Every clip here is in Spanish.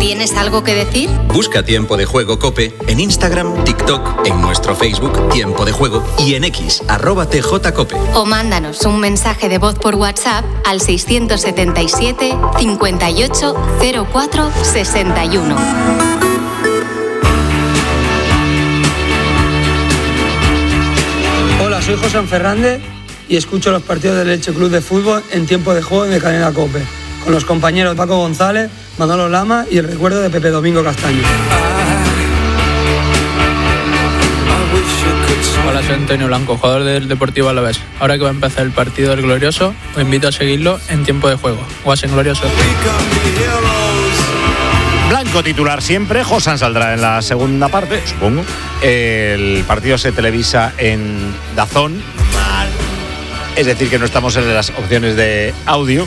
¿Tienes algo que decir? Busca Tiempo de Juego COPE en Instagram, TikTok, en nuestro Facebook Tiempo de Juego y en X, @TJCope. O mándanos un mensaje de voz por WhatsApp al 677 58 04 61. Hola, soy José Fernández y escucho los partidos del Elche Club de Fútbol en Tiempo de Juego en el Cadena COPE, con los compañeros Paco González, Manolo Lama y el recuerdo de Pepe Domingo Castaño. Hola, soy Antonio Blanco, jugador del Deportivo Alavés. Ahora que va a empezar el partido del Glorioso, os invito a seguirlo en Tiempo de Juego. Guasen Glorioso. Blanco titular siempre, Josan saldrá en la segunda parte, supongo. El partido se televisa en DAZN, es decir, que no estamos en las opciones de audio,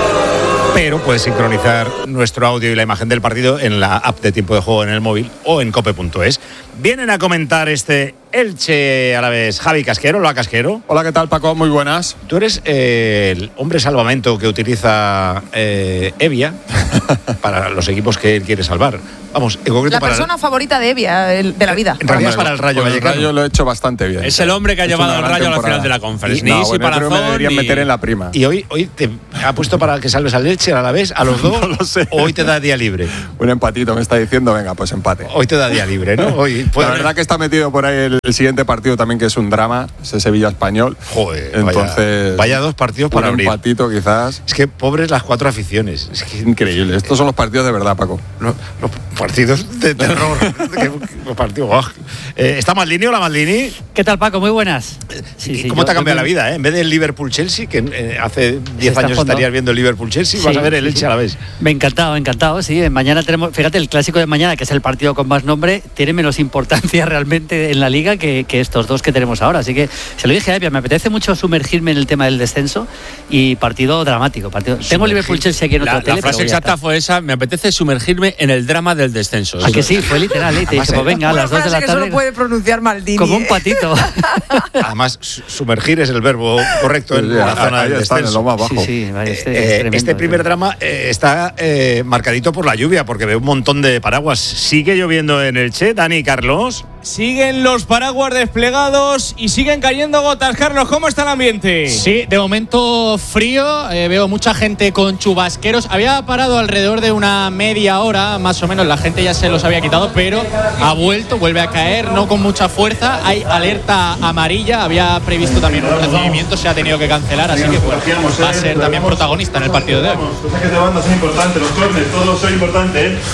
pero puedes sincronizar nuestro audio y la imagen del partido en la app de Tiempo de Juego en el móvil o en cope.es. Vienen a comentar este Elche Alavés Javi Casquero. Hola, Casquero. Hola, ¿qué tal, Paco? Muy buenas. Tú eres el hombre salvamento que utiliza Evia para los equipos que él quiere salvar. Vamos, en concreto la persona favorita de Evia, de la vida. En realidad es para el Rayo Vallecano. El Rayo lo he hecho bastante bien. Es el hombre que ha llevado al Rayo a la final de la Conference. No, bueno, creo que me deberían meter en la prima. ¿Y hoy te ha puesto para que salves al Elche, al Alavés, a los dos? No lo sé. ¿O hoy te da día libre? Un empatito me está diciendo, venga, pues empate. Hoy te da día libre, ¿no? Hoy la verdad que está metido por ahí el siguiente partido también, que es un drama, ese Sevilla-Español. Joder, entonces vaya dos partidos para abrir. Un empatito quizás. Es que pobres las cuatro aficiones. Es que increíble. Estos son los partidos de verdad, Paco. Los partidos de terror. Los partidos. ¿Está Maldini? Hola, Maldini. ¿Qué tal, Paco? Muy buenas. Sí, ¿Cómo te ha cambiado la vida? En vez del Liverpool-Chelsea, que hace 10 años estarías viendo el Liverpool-Chelsea, vas a ver el Elche Alavés. Me encantado, sí. Mañana tenemos, fíjate, el clásico de mañana, que es el partido con más nombre, tiene menos importancia realmente en la liga que estos dos que tenemos ahora. Así que se lo dije a Evia, me apetece mucho sumergirme en el tema del descenso y partido dramático. Tengo Liverpool-Chelsea aquí en otra tele. La frase exacta fue esa: me apetece sumergirme en el drama del descenso. ¿A que sí? Fue literal, te dije, pues venga, a las 2 de la tarde. Que solo puede pronunciar Maldini. Como un patito. Además, sumergir es el verbo correcto en la zona del descenso. En lo más bajo. Sí, vale, este primer drama está marcadito por la lluvia, porque veo un montón de paraguas. ¿Sigue lloviendo en Elche, Dani y Carlos? Siguen los paraguas desplegados y siguen cayendo gotas. Carlos, ¿cómo está el ambiente? Sí, de momento frío, veo mucha gente con chubasqueros. Había parado alrededor de una media hora, más o menos, la gente ya se los había quitado, pero ha vuelto, vuelve a caer, no con mucha fuerza. Hay alerta amarilla, había previsto también un recibimiento, se ha tenido que cancelar, así que bueno, va a ser también protagonista en el partido de hoy. Los saques de banda son importantes, los córneres, todos son importantes, ¿eh?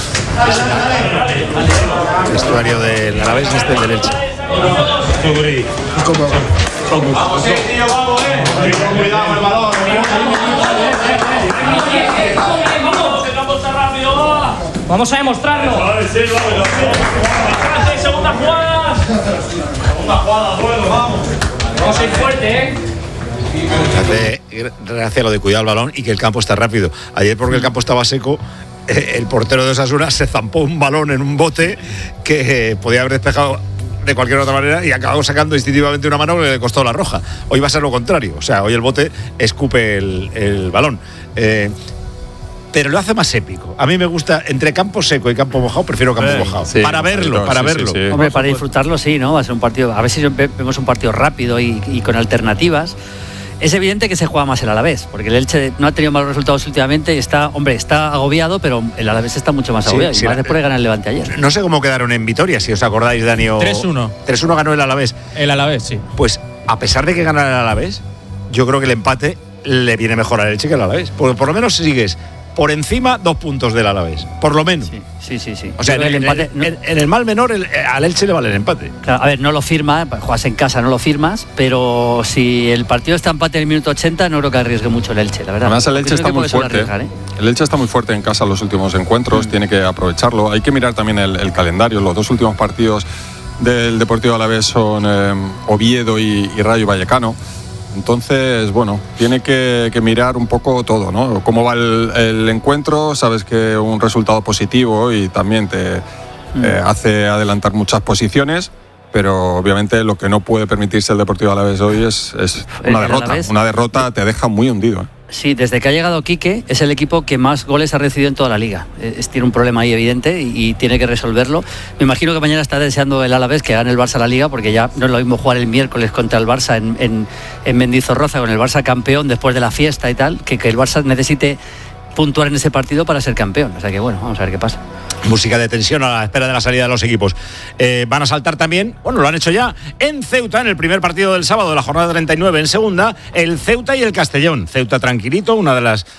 El vestuario del Alavés es este del Elche. Vamos, tío, vamos, cuidado el balón. Vamos a demostrarlo. Segunda jugada. Segunda jugada, vamos. Vamos a ir fuerte, Hace gracia lo de cuidar el balón y que el campo está rápido. Ayer, porque el campo estaba seco, el portero de Osasuna se zampó un balón en un bote que podía haber despejado de cualquier otra manera y acabó sacando instintivamente una mano que le costó la roja. Hoy va a ser lo contrario, o sea, hoy el bote escupe el balón. Pero lo hace más épico. A mí me gusta, entre campo seco y campo mojado, prefiero campo mojado. Sí, para verlo. Sí. Hombre, para disfrutarlo sí, ¿no? Va a ser un partido, a ver si vemos un partido rápido y con alternativas. Es evidente que se juega más el Alavés, porque el Elche no ha tenido malos resultados últimamente y está agobiado, pero el Alavés está mucho más agobiado. Y más después de ganar el Levante ayer. No sé cómo quedaron en Vitoria, si os acordáis, Dani. 3-1. 3-1 ganó el Alavés. El Alavés, sí. Pues a pesar de que gana el Alavés, yo creo que el empate le viene mejor al Elche que al Alavés. Porque por lo menos sigues por encima 2 puntos del Alavés, por lo menos. Sí. O sea, en el mal menor al Elche le vale el empate. Claro, a ver, no lo firma, juegas en casa, no lo firmas, pero si el partido está empate en el minuto 80, no creo que arriesgue mucho el Elche, la verdad. Además, el Elche está muy fuerte. El Elche está muy fuerte en casa en los últimos encuentros, tiene que aprovecharlo. Hay que mirar también el calendario. Los 2 últimos partidos del Deportivo Alavés son Oviedo y Rayo Vallecano. Entonces, bueno, tiene que mirar un poco todo, ¿no? Cómo va el encuentro, sabes que un resultado positivo y también te hace adelantar muchas posiciones, pero obviamente lo que no puede permitirse el Deportivo Alavés hoy es una derrota. Una derrota te deja muy hundido. Sí, desde que ha llegado Quique es el equipo que más goles ha recibido en toda la liga. Tiene un problema ahí evidente y tiene que resolverlo. Me imagino que mañana está deseando el Alavés que gane el Barça la Liga, porque ya no es lo mismo jugar el miércoles contra el Barça en Mendizorroza con el Barça campeón después de la fiesta y tal, que el Barça necesite puntuar en ese partido para ser campeón. O sea que bueno, vamos a ver qué pasa. Música de tensión a la espera de la salida de los equipos. Van a saltar también, bueno, lo han hecho ya, en Ceuta, en el primer partido del sábado de la jornada 39 en segunda, el Ceuta y el Castellón. Ceuta tranquilito, una de las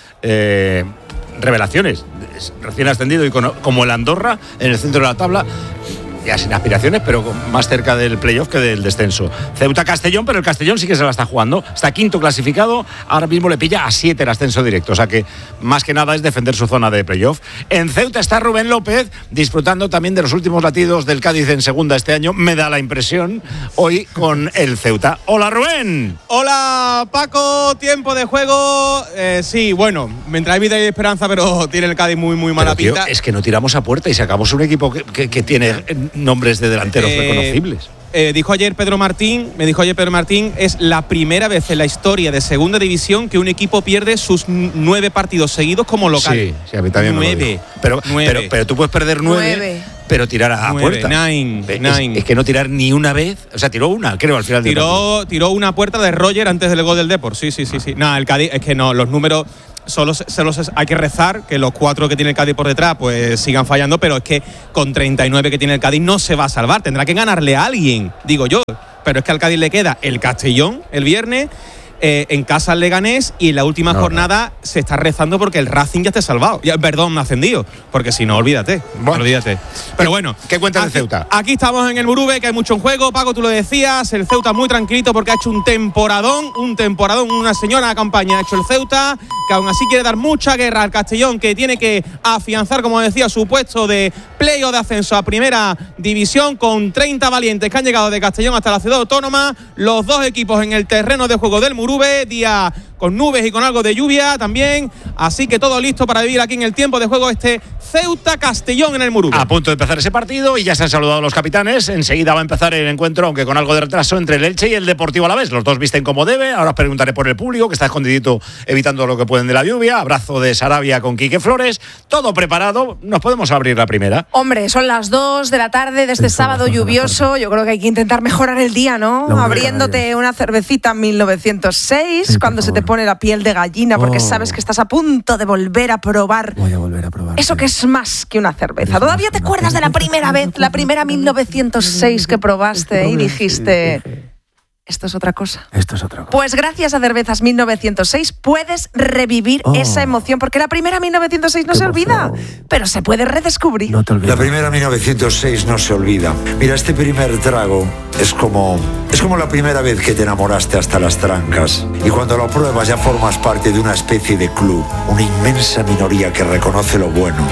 revelaciones, recién ascendido y como el Andorra en el centro de la tabla, ya sin aspiraciones, pero más cerca del playoff que del descenso. Ceuta-Castellón, pero el Castellón sí que se la está jugando. Está quinto clasificado, ahora mismo le pilla a 7 el ascenso directo, o sea que más que nada es defender su zona de playoff. En Ceuta está Rubén López, disfrutando también de los últimos latidos del Cádiz en segunda este año, me da la impresión, hoy con el Ceuta. ¡Hola, Rubén! Hola, Paco, tiempo de juego. Sí, bueno, mientras hay vida y esperanza, pero tiene el Cádiz muy mala pinta. Tío, es que no tiramos a puerta y sacamos un equipo que tiene nombres de delanteros reconocibles. Me dijo ayer Pedro Martín, es la primera vez en la historia de segunda división que un equipo pierde sus 9 partidos seguidos como local. Sí, a mí también 9. Pero tú puedes perder 9, pero tirar a puerta. 9. Es que no tirar ni una vez, o sea, tiró una, creo, al final. Tiró una puerta de Roger antes del gol del Depor. Sí. Nada, el Cádiz, es que no, los números solo hay que rezar que los 4 que tiene el Cádiz por detrás pues sigan fallando, pero es que con 39 que tiene el Cádiz no se va a salvar, tendrá que ganarle a alguien, digo yo, pero es que al Cádiz le queda el Castellón el viernes, en casa al Leganés, y en la última jornada se está rezando porque el Racing ya esté salvado, ascendido, porque si no, olvídate. Pero bueno, ¿qué cuentas de Ceuta? Aquí estamos en el Murube, que hay mucho en juego. Paco, tú lo decías, el Ceuta muy tranquilito porque ha hecho un temporadón, una señora campaña ha hecho el Ceuta, que aún así quiere dar mucha guerra al Castellón, que tiene que afianzar, como decía, su puesto de playoff de ascenso a primera división, con 30 valientes que han llegado de Castellón hasta la ciudad autónoma, los dos equipos en el terreno de juego del Murube, día con nubes y con algo de lluvia también, así que todo listo para vivir aquí en el tiempo de juego este Ceuta-Castellón en el Murube. A punto de empezar ese partido y ya se han saludado los capitanes. Enseguida va a empezar el encuentro, aunque con algo de retraso, entre el Elche y el Deportivo Alavés. Los dos visten como debe. Ahora os preguntaré por el público, que está escondidito evitando lo que pueden de la lluvia. Abrazo de Sarabia con Quique Flores. Todo preparado. Nos podemos abrir la primera. Hombre, son las 2 de la tarde de este sábado lluvioso. Yo creo que hay que intentar mejorar el día, ¿no? Abriéndote una cervecita 1906, cuando se te pone la piel de gallina, porque sabes que estás a punto de volver a probar. Voy a volver a probar. Eso que es más que una cerveza. ¿Todavía te acuerdas de la primera vez, la primera 1906 que probaste y dijiste: esto es otra cosa? Esto es otra cosa. Pues gracias a Cervezas 1906 puedes revivir esa emoción, porque la primera 1906 no se olvida, pero se puede redescubrir. No te olvides. La primera 1906 no se olvida. Mira, este primer trago es como la primera vez que te enamoraste hasta las trancas. Y cuando lo pruebas ya formas parte de una especie de club, una inmensa minoría que reconoce lo bueno.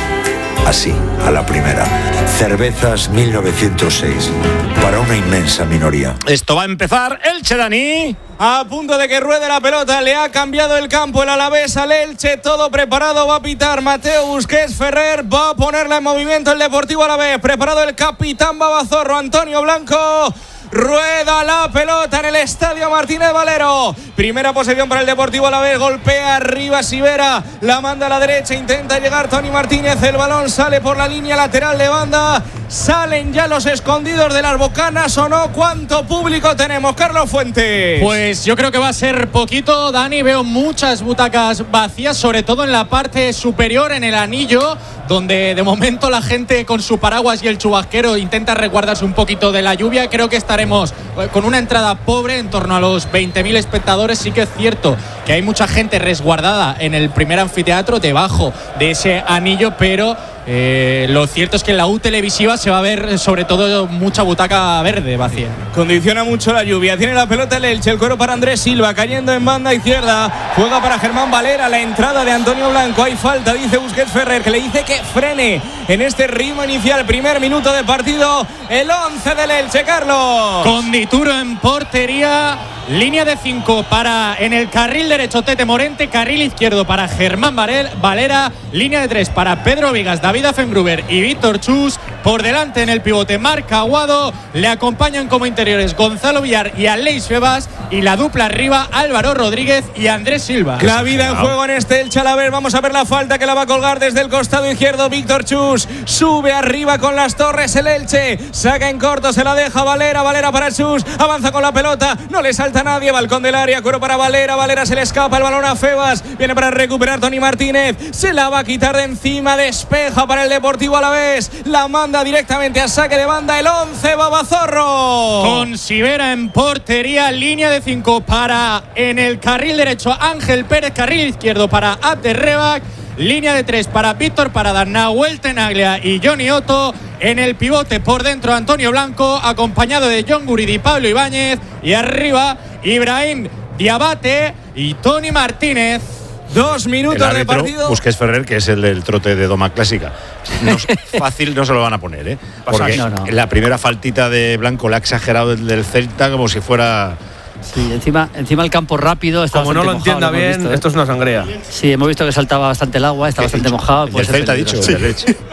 Así, a la primera. Cervezas 1906. Para una inmensa minoría. Esto va a empezar. Elche, Dani. A punto de que ruede la pelota, le ha cambiado el campo el Alavés al Elche, todo preparado, va a pitar Mateo Busquets Ferrer, va a ponerla en movimiento el Deportivo Alavés, preparado el capitán Babazorro, Antonio Blanco. Rueda la pelota en el Estadio Martínez Valero. Primera posesión para el Deportivo Alavés. Golpea arriba Sivera. La manda a la derecha. Intenta llegar Toni Martínez. El balón sale por la línea lateral de banda. Salen ya los escondidos de las bocanas, ¿o no? ¿Cuánto público tenemos, Carlos Fuentes? Pues yo creo que va a ser poquito, Dani. Veo muchas butacas vacías, sobre todo en la parte superior, en el anillo, donde de momento la gente con su paraguas y el chubasquero intenta resguardarse un poquito de la lluvia. Creo que estaremos con una entrada pobre, en torno a los 20.000 espectadores. Sí que es cierto que hay mucha gente resguardada en el primer anfiteatro, debajo de ese anillo, pero lo cierto es que en la U televisiva se va a ver sobre todo mucha butaca verde vacía. Condiciona mucho la lluvia. Tiene la pelota el Elche, el cuero para Andrés Silva, cayendo en banda izquierda. Juega para Germán Valera, la entrada de Antonio Blanco. Hay falta, dice Busquets Ferrer, que le dice que frene en este ritmo inicial. Primer minuto de partido, el 11 del Elche, Carlos. Con Dituro en portería. Línea de 5 para en el carril derecho Tete Morente, carril izquierdo para Germán Valera, Línea de 3 para Pedro Vigas, David Afengruber y Víctor Chus. Por delante en el pivote Marc Aguado. Le acompañan como interiores Gonzalo Villar y Aleix Febas. Y la dupla arriba Álvaro Rodríguez y Andrés Silva. La vida en juego en este Elche Alavés. Vamos a ver la falta que la va a colgar desde el costado izquierdo Víctor Chus. Sube arriba con las torres el Elche. Saca en corto, se la deja Valera. Valera para Chus. Avanza con la pelota. No le salta nadie. Balcón del área. Cuero para Valera. Valera se le escapa el balón a Febas. Viene para recuperar Toni Martínez. Se la va a quitar de encima. Despeja para el Deportivo Alavés. La manda directamente a saque de banda el 11 Babazorro. Con Sivera en portería. Línea de 5 para en el carril derecho Ángel Pérez. Carril izquierdo para Abder Rebak. Línea de 3 para Víctor Parada, Nahuel Tenaglia y Johnny Otto. En el pivote por dentro Antonio Blanco, acompañado de John Guridi y Pablo Ibáñez. Y arriba Ibrahim Diabate y Toni Martínez. 2 minutos de partido. Busquets Ferrer, que es el del trote de Doma Clásica. Fácil no se lo van a poner, ¿eh? Porque la primera faltita de Blanco la ha exagerado del Celta como si fuera... Sí, encima el campo rápido está como no lo entienda mojado, bien, visto, esto es una sangría. Sí, hemos visto que saltaba bastante el agua, está bastante mojado. El Celta ha dicho, sí.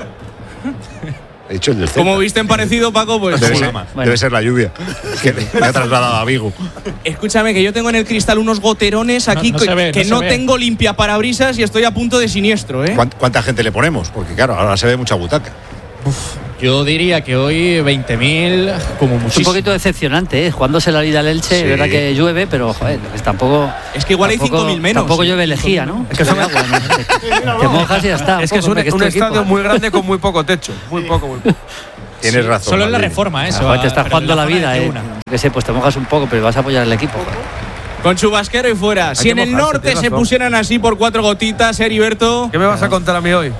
He dicho el del Celta. Como viste en parecido, Paco, pues debe ser la lluvia que me ha trasladado a Vigo. Escúchame, que yo tengo en el cristal unos goterones aquí que no tengo limpia parabrisas y estoy a punto de siniestro, ¿eh? ¿Cuánta gente le ponemos? Porque claro, ahora se ve mucha butaca. Yo diría que hoy 20.000 como muchísimo. Es un poquito decepcionante, ¿eh? Jugándose la vida al Elche, es verdad que llueve, pero joder, pues tampoco. Es que igual hay 5.000 menos. Tampoco llueve Lejía, ¿no? Es que son agua, ¿no? Te mojas y ya está. Es que es un estadio muy grande con muy poco techo. Muy poco. Tienes razón. Solo en la reforma, eso. Te estás jugando la vida, que sé, pues te mojas un poco, pero vas a apoyar al equipo. Con Chubasquero y fuera. Si en el norte se pusieran así por 4 gotitas, Heriberto. ¿Qué me vas a contar a mí hoy?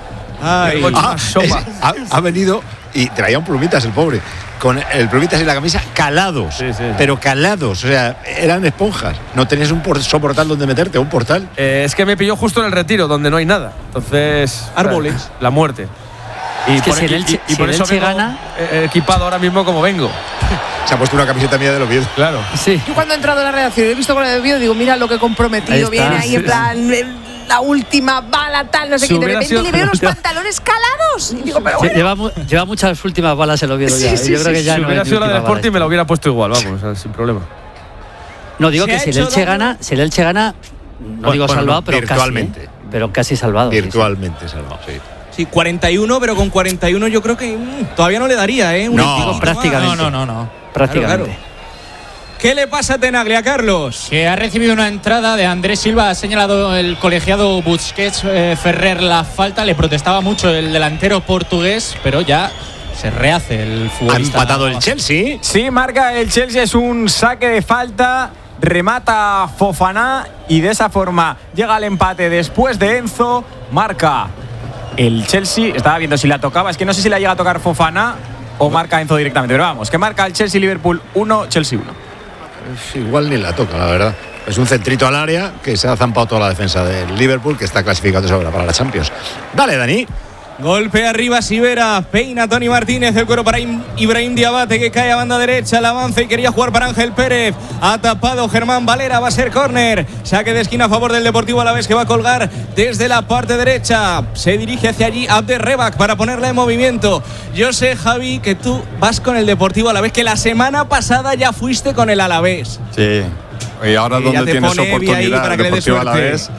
Ha venido y traía un plumitas el pobre, con el plumitas y la camisa calados, pero calados, o sea, eran esponjas. No tenías un soportal donde meterte, un portal. Es que me pilló justo en el Retiro, donde no hay nada. Entonces, árboles, la muerte. Y es que si el Elche gana, equipado ahora mismo como vengo. Se ha puesto una camiseta mía de Oviedo. Claro. Sí. Yo cuando he entrado a la redacción he visto con el Oviedo, digo, mira lo que comprometido viene ahí en plan la última bala, tal, no sé qué. De repente le veo los pantalones calados. Y digo, pero bueno. Lleva muchas últimas balas el Oviedo ya. Yo creo que ya si no hubiera sido la de Sporting me la hubiera puesto igual, vamos, sí. O sea, sin problema. No, digo que si el Elche gana, no digo salvado, pero virtualmente. Casi, pero casi salvado. Virtualmente salvado, sí. Sí, 41, pero con 41 yo creo que todavía no le daría, ¿eh? No, prácticamente. No. Prácticamente. Claro. ¿Qué le pasa a Tenaglia, Carlos? Que ha recibido una entrada de Andrés Silva. Ha señalado el colegiado Busquets Ferrer la falta. Le protestaba mucho el delantero portugués, pero ya se rehace el futbolista. ¿Ha empatado el Chelsea? Sí, marca el Chelsea. Es un saque de falta. Remata Fofana y de esa forma llega al empate después de Enzo. Marca el Chelsea. Estaba viendo si la tocaba. Es que no sé si la llega a tocar Fofana o marca Enzo directamente. Pero vamos, que marca el Chelsea. Liverpool 1, Chelsea 1. Igual ni la toca, la verdad. Es un centrito al área que se ha zampado toda la defensa del Liverpool, que está clasificado de sobra para la Champions. Dale, Dani. Golpe arriba, Sivera, peina Toni Martínez, el cuero para Ibrahim Diabate, que cae a banda derecha, el avance y quería jugar para Ángel Pérez. Ha tapado Germán Valera, va a ser córner. Saque de esquina a favor del Deportivo Alavés, que va a colgar desde la parte derecha. Se dirige hacia allí Abder Rebak para ponerla en movimiento. Yo sé, Javi, que tú vas con el Deportivo Alavés, que la semana pasada ya fuiste con el Alavés. Sí. Y ahora donde tienes oportunidad para el Deportivo Alavés,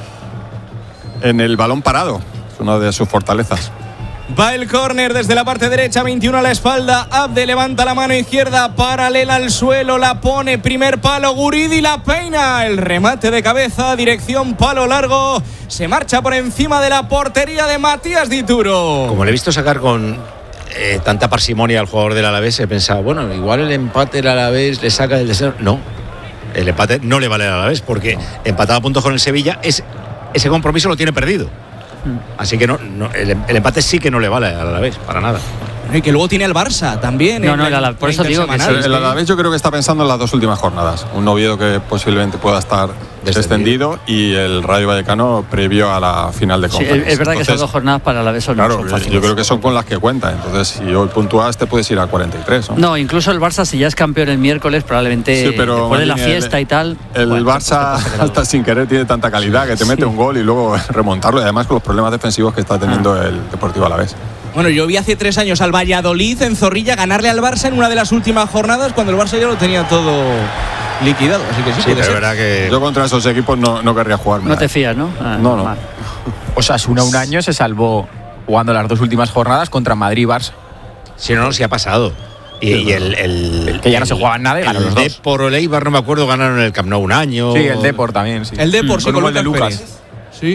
en el balón parado. Es una de sus fortalezas. Va el córner desde la parte derecha, 21 a la espalda. Abde levanta la mano izquierda, paralela al suelo, la pone, primer palo, Guridi la peina. El remate de cabeza, dirección palo largo. Se marcha por encima de la portería de Matías Dituro. Como le he visto sacar con tanta parsimonia al jugador del Alavés, he pensado, bueno, igual el empate del Alavés le saca del deseo. No, el empate no le vale al Alavés, porque empatado a puntos con el Sevilla, ese compromiso lo tiene perdido. Así que el empate sí que no le vale al Alavés, para nada. Y que luego tiene el Barça también. Por eso digo que el Alavés yo creo que está pensando en las 2 últimas jornadas. Un Oviedo que posiblemente pueda estar descendido y el Rayo Vallecano previo a la final de Conference. Sí, es verdad que esas 2 jornadas para el Alavés son fáciles. Yo creo que son con las que cuenta. Entonces, si hoy puntúas, te puedes ir a 43. No, incluso el Barça, si ya es campeón el miércoles, probablemente después de la fiesta y tal. El Barça, hasta sin querer, tiene tanta calidad que te mete un gol y luego remontarlo. Y además con los problemas defensivos que está teniendo el Deportivo Alavés. Bueno, yo vi hace 3 años al Valladolid en Zorrilla ganarle al Barça en una de las últimas jornadas cuando el Barça ya lo tenía todo liquidado. Así que sí, puede ser. Verdad que yo contra esos equipos no querría jugar. No te fías, ¿no? No. Osasuna un año se salvó jugando las 2 últimas jornadas contra Madrid y Barça. Sí, no, sí ha pasado. Y el que ya no se jugaban nada y ganó los 2. El Depor o el Eibar, no me acuerdo, ganaron el Camp Nou un año. Sí, el Depor también, sí. El Depor, sí, con el de Lucas. Sí.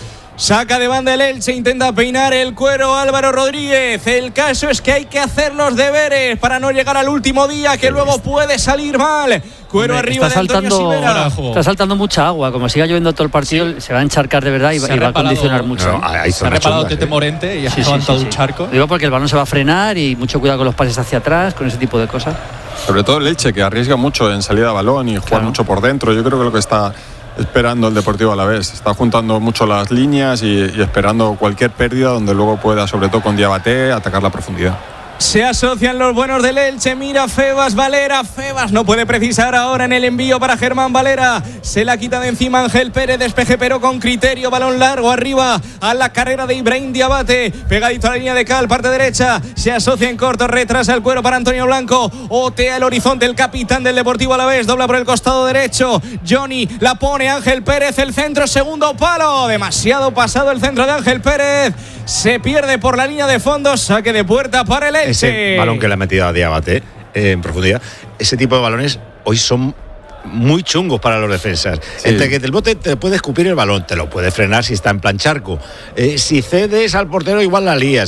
Saca de banda el Elche, intenta peinar el cuero Álvaro Rodríguez. El caso es que hay que hacer los deberes para no llegar al último día, que luego puede salir mal. Cuero arriba de Antonio Sivera. Está saltando mucha agua. Como siga lloviendo todo el partido, se va a encharcar de verdad y va a condicionar mucho. Se ha reparado Tete Morente y ha levantado un charco. Digo porque el balón se va a frenar y mucho cuidado con los pases hacia atrás, con ese tipo de cosas. Sobre todo el Elche, que arriesga mucho en salida de balón y jugar mucho por dentro. Yo creo que lo que está esperando el Deportivo Alavés. Está juntando mucho las líneas y esperando cualquier pérdida donde luego pueda, sobre todo con Diabaté, atacar la profundidad. Se asocian los buenos del Elche. Mira Febas, Valera. Febas no puede precisar ahora en el envío para Germán Valera. Se la quita de encima Ángel Pérez. Despeje pero con criterio. Balón largo arriba a la carrera de Ibrahim Diabate. Pegadito a la línea de cal, parte derecha. Se asocia en corto. Retrasa el cuero para Antonio Blanco. Otea el horizonte el capitán del Deportivo Alavés. Dobla por el costado derecho. Johnny la pone Ángel Pérez. El centro, segundo palo. Demasiado pasado el centro de Ángel Pérez. Se pierde por la línea de fondo. Saque de puerta para el Elche. Ese balón que le ha metido a Diabate en profundidad, ese tipo de balones hoy son muy chungos para los defensas. Entre que el bote te puede escupir el balón, te lo puede frenar si está en plan charco. Si cedes al portero igual la lías.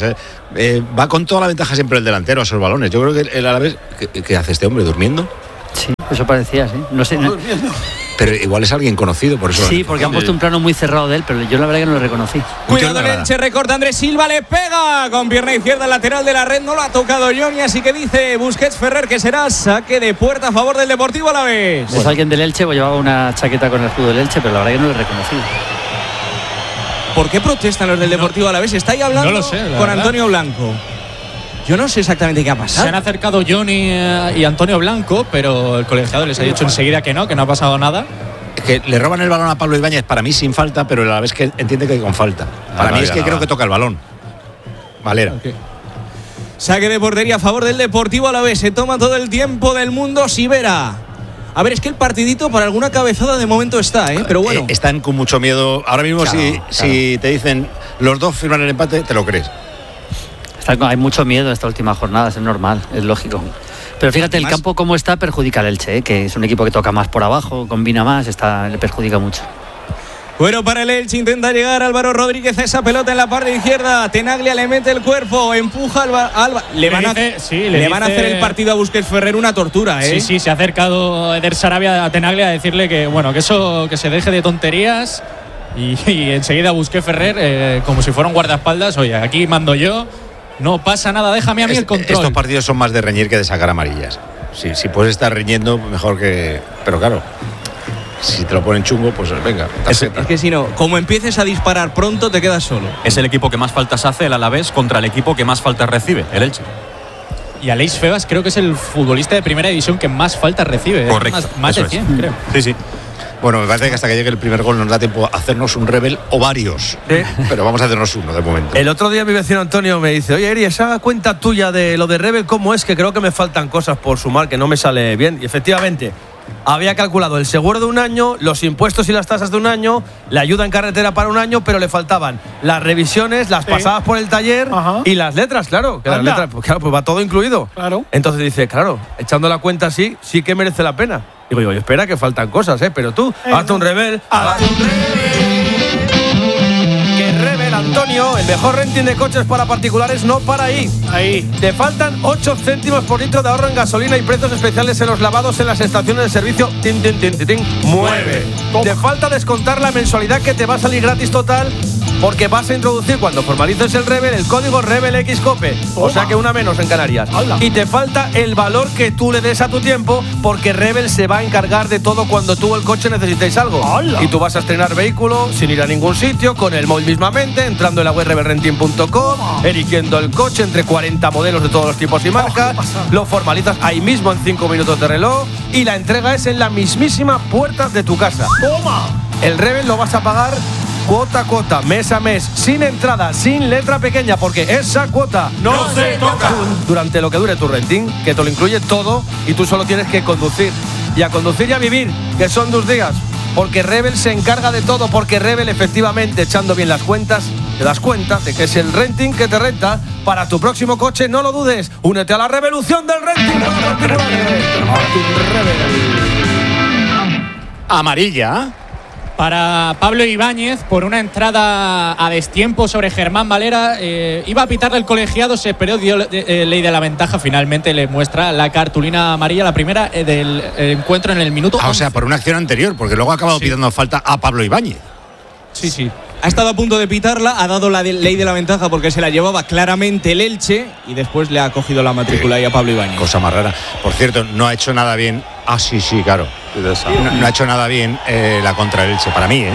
Va con toda la ventaja siempre el delantero a esos balones. Yo creo que el Alavés, ¿qué hace este hombre? ¿Durmiendo? Sí, eso parecía, sí. No sé. Pero igual es alguien conocido, por eso. Sí, porque han puesto un plano muy cerrado de él, pero yo la verdad que no lo reconocí. Cuidado el Elche, recorta Andrés Silva, le pega con pierna izquierda lateral de la red, no lo ha tocado Johnny, así que dice Busquets Ferrer que será saque de puerta a favor del Deportivo Alavés. Es alguien del Elche, pues llevaba una chaqueta con el escudo del Elche, pero la verdad que no lo he reconocido. ¿Por qué protestan los del Deportivo Alavés? Está ahí hablando con Antonio Blanco. Yo no sé exactamente qué ha pasado. Se han acercado Johnny y Antonio Blanco, pero el colegiado les ha dicho enseguida que no ha pasado nada. Es que le roban el balón a Pablo Ibáñez, para mí sin falta, pero a la vez que entiende que con falta. Para mí es que creo que toca el balón. Valera. Okay. Saque de portería a favor del Deportivo Alavés. Se toma todo el tiempo del mundo Sivera. A ver, es que el partidito para alguna cabezada de momento está, pero bueno. Están con mucho miedo. Ahora mismo si te dicen los dos firman el empate, te lo crees. Hay mucho miedo en esta última jornada, es normal, es lógico. Pero fíjate, el campo como está perjudica al Elche, que es un equipo que toca más por abajo, combina más, le perjudica mucho. Bueno, para el Elche intenta llegar Álvaro Rodríguez a esa pelota en la parte izquierda. Tenaglia le mete el cuerpo, empuja Alba. Le van a hacer el partido a Busquets Ferrer una tortura, Sí, se ha acercado Eder Sarabia a Tenaglia a decirle que se deje de tonterías. Y enseguida Busquets Ferrer, como si fuera un guardaespaldas, oye, aquí mando yo. No pasa nada, déjame a mí el control. Estos partidos son más de reñir que de sacar amarillas. Si puedes estar riñendo, mejor que. Pero claro, si te lo ponen chungo, pues venga. Es que si no, como empieces a disparar pronto, te quedas solo. Es el equipo que más faltas hace, el Alavés, contra el equipo que más faltas recibe, el Elche. Y Aleix Febas creo que es el futbolista de primera división que más faltas recibe. Correcto. Más de 100, creo. Sí. Bueno, me parece que hasta que llegue el primer gol nos da tiempo a hacernos un rebel o varios. Pero vamos a hacernos uno de momento. El otro día mi vecino Antonio me dice: oye, Eri, esa cuenta tuya de lo de rebel, ¿cómo es? Que creo que me faltan cosas por sumar, que no me sale bien. Y efectivamente, había calculado el seguro de un año, los impuestos y las tasas de un año, la ayuda en carretera para un año, pero le faltaban las revisiones, las pasadas por el taller y las letras, claro. Que las letras, pues va todo incluido. Claro. Entonces dice, claro, echando la cuenta así, sí que merece la pena. Digo, espera que faltan cosas, pero tú, hazte un rebel. ¡Hazte un rebel! Que rebel, Antonio, el mejor renting de coches para particulares no para ahí. Te faltan 8 céntimos por litro de ahorro en gasolina y precios especiales en los lavados en las estaciones de servicio. ¡Mueve! Te falta descontar la mensualidad que te va a salir gratis total porque vas a introducir cuando formalices el Rebel el código RebelXCOPE, o sea que una menos en Canarias. Y te falta el valor que tú le des a tu tiempo, porque Rebel se va a encargar de todo cuando tú o el coche necesitéis algo. Y tú vas a estrenar vehículo sin ir a ningún sitio, con el móvil mismamente, entrando en la web rebelrenting.com, eligiendo el coche entre 40 modelos de todos los tipos y marcas, lo formalizas ahí mismo en 5 minutos de reloj y la entrega es en la mismísima puerta de tu casa. ¡Toma! El Rebel lo vas a pagar cuota a cuota, mes a mes, sin entrada, sin letra pequeña, porque esa cuota no se toca. Durante lo que dure tu renting, que te lo incluye todo y tú solo tienes que conducir. Y a conducir y a vivir, que son 2 días. Porque Rebel se encarga de todo, porque Rebel, efectivamente, echando bien las cuentas, te das cuenta de que es el renting que te renta para tu próximo coche. No lo dudes, únete a la revolución del renting para particulares. Amarilla para Pablo Ibáñez por una entrada a destiempo sobre Germán Valera. Iba a pitarle el colegiado, se esperó, dio ley de la ventaja. Finalmente le muestra la cartulina amarilla, la primera del encuentro en el minuto 11. O sea, por una acción anterior, porque luego ha acabado pitando falta a Pablo Ibáñez. Sí. Ha estado a punto de pitarla, ha dado la ley de la ventaja porque se la llevaba claramente el Elche y después le ha cogido la matrícula ahí a Pablo Ibáñez. Cosa más rara. Por cierto, no ha hecho nada bien. Ah, sí, claro. No ha hecho nada bien la contra el Elche, para mí,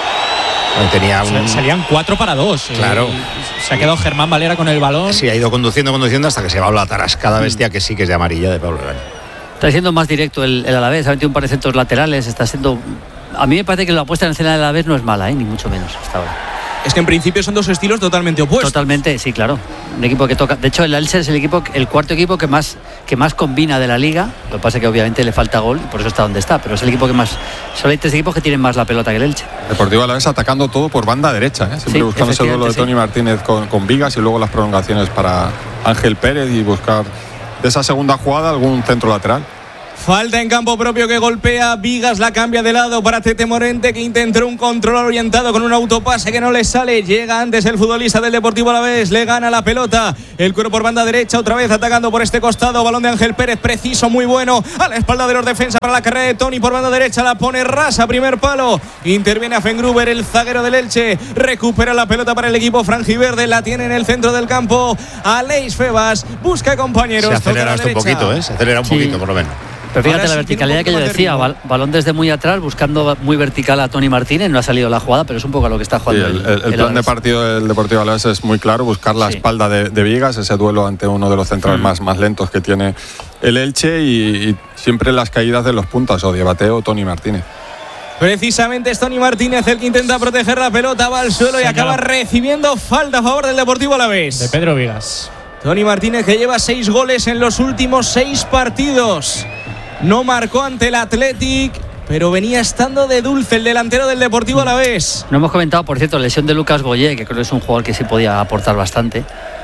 Tenía salían 4 para 2. Claro. Se ha quedado Germán Valera con el balón. Sí, ha ido conduciendo hasta que se va a la tarascada bestia que sí que es de amarilla de Pablo Ibáñez. Está siendo más directo el Alavés, ha metido un par de centros laterales, está siendo... A mí me parece que la puesta en escena del Alavés no es mala, ni mucho menos hasta ahora. Es que en principio son 2 estilos totalmente opuestos. Totalmente, sí, claro. Un equipo que toca. De hecho, el Elche es el cuarto equipo que más combina de la liga. Lo que pasa es que obviamente le falta gol, por eso está donde está. Pero es el equipo que más. Solo hay 3 equipos que tienen más la pelota que el Elche. Deportivo Alavés atacando todo por banda derecha, siempre buscando ese duelo de Tony Martínez con Vigas y luego las prolongaciones para Ángel Pérez y buscar de esa segunda jugada algún centro lateral. Falta en campo propio que golpea. Vigas la cambia de lado para Tete Morente, que intentó un control orientado con un autopase que no le sale. Llega antes el futbolista del Deportivo Alavés, le gana la pelota. El cuero por banda derecha, otra vez atacando por este costado. Balón de Ángel Pérez, preciso, muy bueno. A la espalda de los defensas para la carrera de Tony por banda derecha. La pone rasa, primer palo. Interviene Afengruber, el zaguero del Elche. Recupera la pelota para el equipo franjiverde. La tiene en el centro del campo. Aleix Febas busca compañeros. Se acelera esto un poquito, Se acelera un poquito por lo menos. Pero fíjate la verticalidad que yo decía, balón desde muy atrás, buscando muy vertical a Tony Martínez, no ha salido la jugada, pero es un poco a lo que está jugando. El plan de partido del Deportivo Alavés es muy claro, buscar la espalda de Vigas, ese duelo ante uno de los centrales más lentos que tiene el Elche y siempre las caídas de los puntas, o Diabaté o Tony Martínez. Precisamente es Tony Martínez el que intenta proteger la pelota, va al suelo y acaba recibiendo falta a favor del Deportivo Alavés. De Pedro Vigas. Tony Martínez, que lleva 6 goles en los últimos 6 partidos. No marcó ante el Athletic, pero venía estando de dulce el delantero del Deportivo Alavés. No hemos comentado, por cierto, la lesión de Lucas Boyé, que creo que es un jugador que sí podía aportar bastante.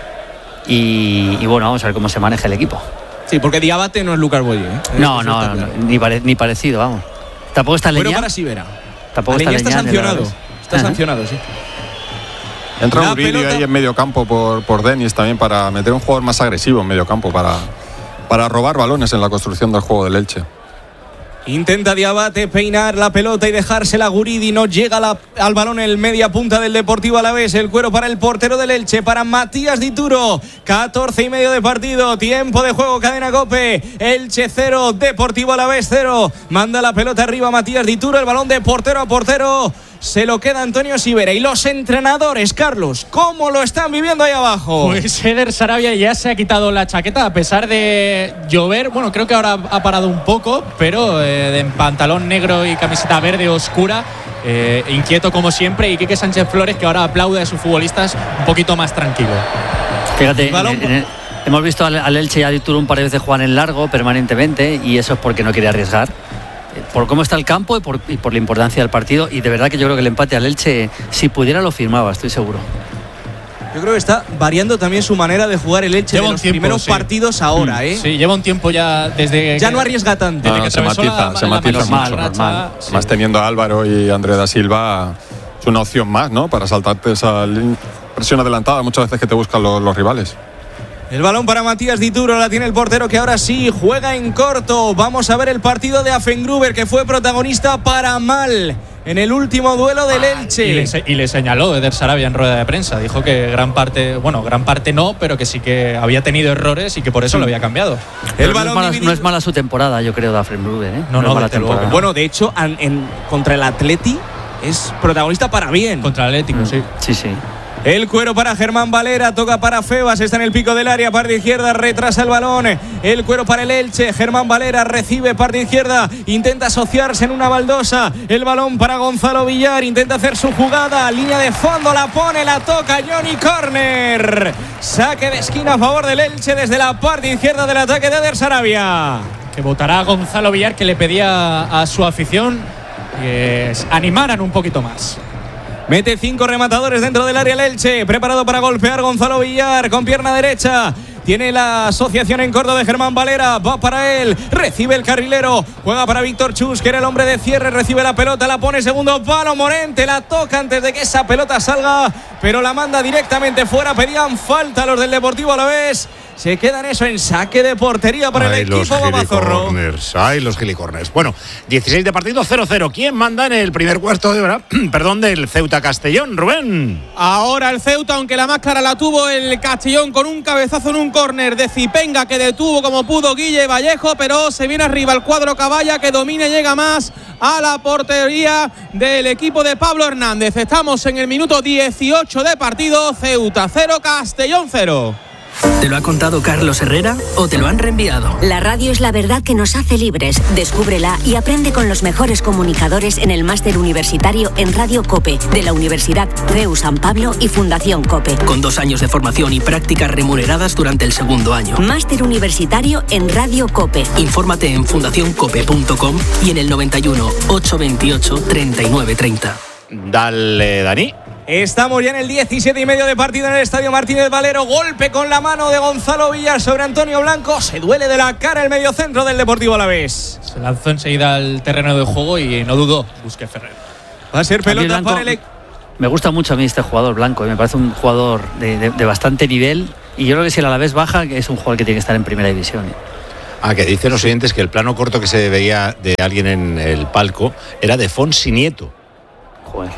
Y bueno, vamos a ver cómo se maneja el equipo. Sí, porque Diabate no es Lucas Boyé. No, ni parecido, vamos. Tampoco está Leñá. Bueno, para Sivera. Tampoco Leñá está sancionado. Está sancionado, sí. Entra Uribe ahí en medio campo por Denis también para meter un jugador más agresivo en medio campo para robar balones en la construcción del juego del Elche. Intenta Diabate peinar la pelota y dejársela a Guridi. No llega al balón el media punta del Deportivo Alavés. El cuero para el portero del Elche, para Matías Dituro. 14:30 de partido. Tiempo de juego, cadena COPE. Elche 0, Deportivo Alavés 0. Manda la pelota arriba Matías Dituro. El balón de portero a portero se lo queda Antonio Sivera. Y los entrenadores, Carlos, ¿cómo lo están viviendo ahí abajo? Pues Eder Sarabia ya se ha quitado la chaqueta a pesar de llover. Bueno, creo que ahora ha parado un poco, pero en pantalón negro y camiseta verde oscura, inquieto como siempre. Y Quique Sánchez Flores, que ahora aplaude a sus futbolistas un poquito más tranquilo. Fíjate, hemos visto al Elche y a Dituro un par de veces jugar en largo permanentemente, y eso es porque no quiere arriesgar. Por cómo está el campo y por la importancia del partido, y de verdad que yo creo que el empate al Elche, si pudiera, lo firmaba, estoy seguro. Yo creo que está variando también su manera de jugar el Elche de los primeros partidos ahora, Sí, lleva un tiempo ya desde ya no arriesga tanto. Se matiza mucho. Más teniendo a Álvaro y André da Silva, es una opción más, ¿no? Para saltarte esa presión adelantada muchas veces que te buscan los rivales. El balón para Matías Dituro, la tiene el portero, que ahora sí juega en corto. Vamos a ver el partido de Afengruber, que fue protagonista para mal en el último duelo del Elche. Y le señaló Eder Sarabia en rueda de prensa. Dijo que gran parte no, pero que sí que había tenido errores y que por eso lo había cambiado. El balón no es mala su temporada, yo creo, de Afrenbrugge, ¿eh? No, mala temporada. Bueno, de hecho, contra el Atleti es protagonista para bien. Contra el Atlético, sí. Sí. El cuero para Germán Valera, toca para Febas, está en el pico del área, parte izquierda, retrasa el balón. El cuero para el Elche, Germán Valera recibe parte izquierda, intenta asociarse en una baldosa. El balón para Gonzalo Villar, intenta hacer su jugada, línea de fondo, la pone, la toca Johnny Corner. Saque de esquina a favor del Elche desde la parte izquierda del ataque de Eder Sarabia. Que votará a Gonzalo Villar, que le pedía a su afición que animaran un poquito más. Mete 5 rematadores dentro del área el Elche. Preparado para golpear Gonzalo Villar con pierna derecha. Tiene la asociación en corto de Germán Valera. Va para él. Recibe el carrilero. Juega para Víctor Chus, que era el hombre de cierre. Recibe la pelota. La pone segundo palo. Morente la toca antes de que esa pelota salga, pero la manda directamente fuera. Pedían falta los del Deportivo Alavés. Se quedan eso en saque de portería para el equipo Babazorro. Ay, los gilicorners. Bueno, 16 de partido, 0-0. ¿Quién manda en el primer cuarto de hora? Del Ceuta Castellón, Rubén. Ahora el Ceuta, aunque la más clara la tuvo el Castellón con un cabezazo en un córner de Zipenga que detuvo como pudo Guille Vallejo, pero se viene arriba el cuadro Caballa, que domina y llega más a la portería del equipo de Pablo Hernández. Estamos en el minuto 18 de partido. Ceuta 0, Castellón 0. ¿Te lo ha contado Carlos Herrera o te lo han reenviado? La radio es la verdad que nos hace libres. Descúbrela y aprende con los mejores comunicadores en el máster universitario en Radio COPE de la Universidad CEU San Pablo y Fundación COPE. Con 2 años de formación y prácticas remuneradas durante el segundo año. Máster universitario en Radio COPE. Infórmate en fundacioncope.com y en el 91 828 3930. Dale, Dani. Estamos ya en el 17:30 de partido en el Estadio Martínez Valero. Golpe con la mano de Gonzalo Villar sobre Antonio Blanco. Se duele de la cara el mediocentro del Deportivo Alavés. Se lanzó enseguida al terreno de juego y no dudó Busquets Ferrer. Va a ser pelota para el... Me gusta mucho a mí este jugador Blanco. Me parece un jugador de bastante nivel. Y yo creo que si el Alavés baja, es un jugador que tiene que estar en primera división. Que dicen los oyentes que el plano corto que se veía de alguien en el palco era de Fonsi Nieto. Joder.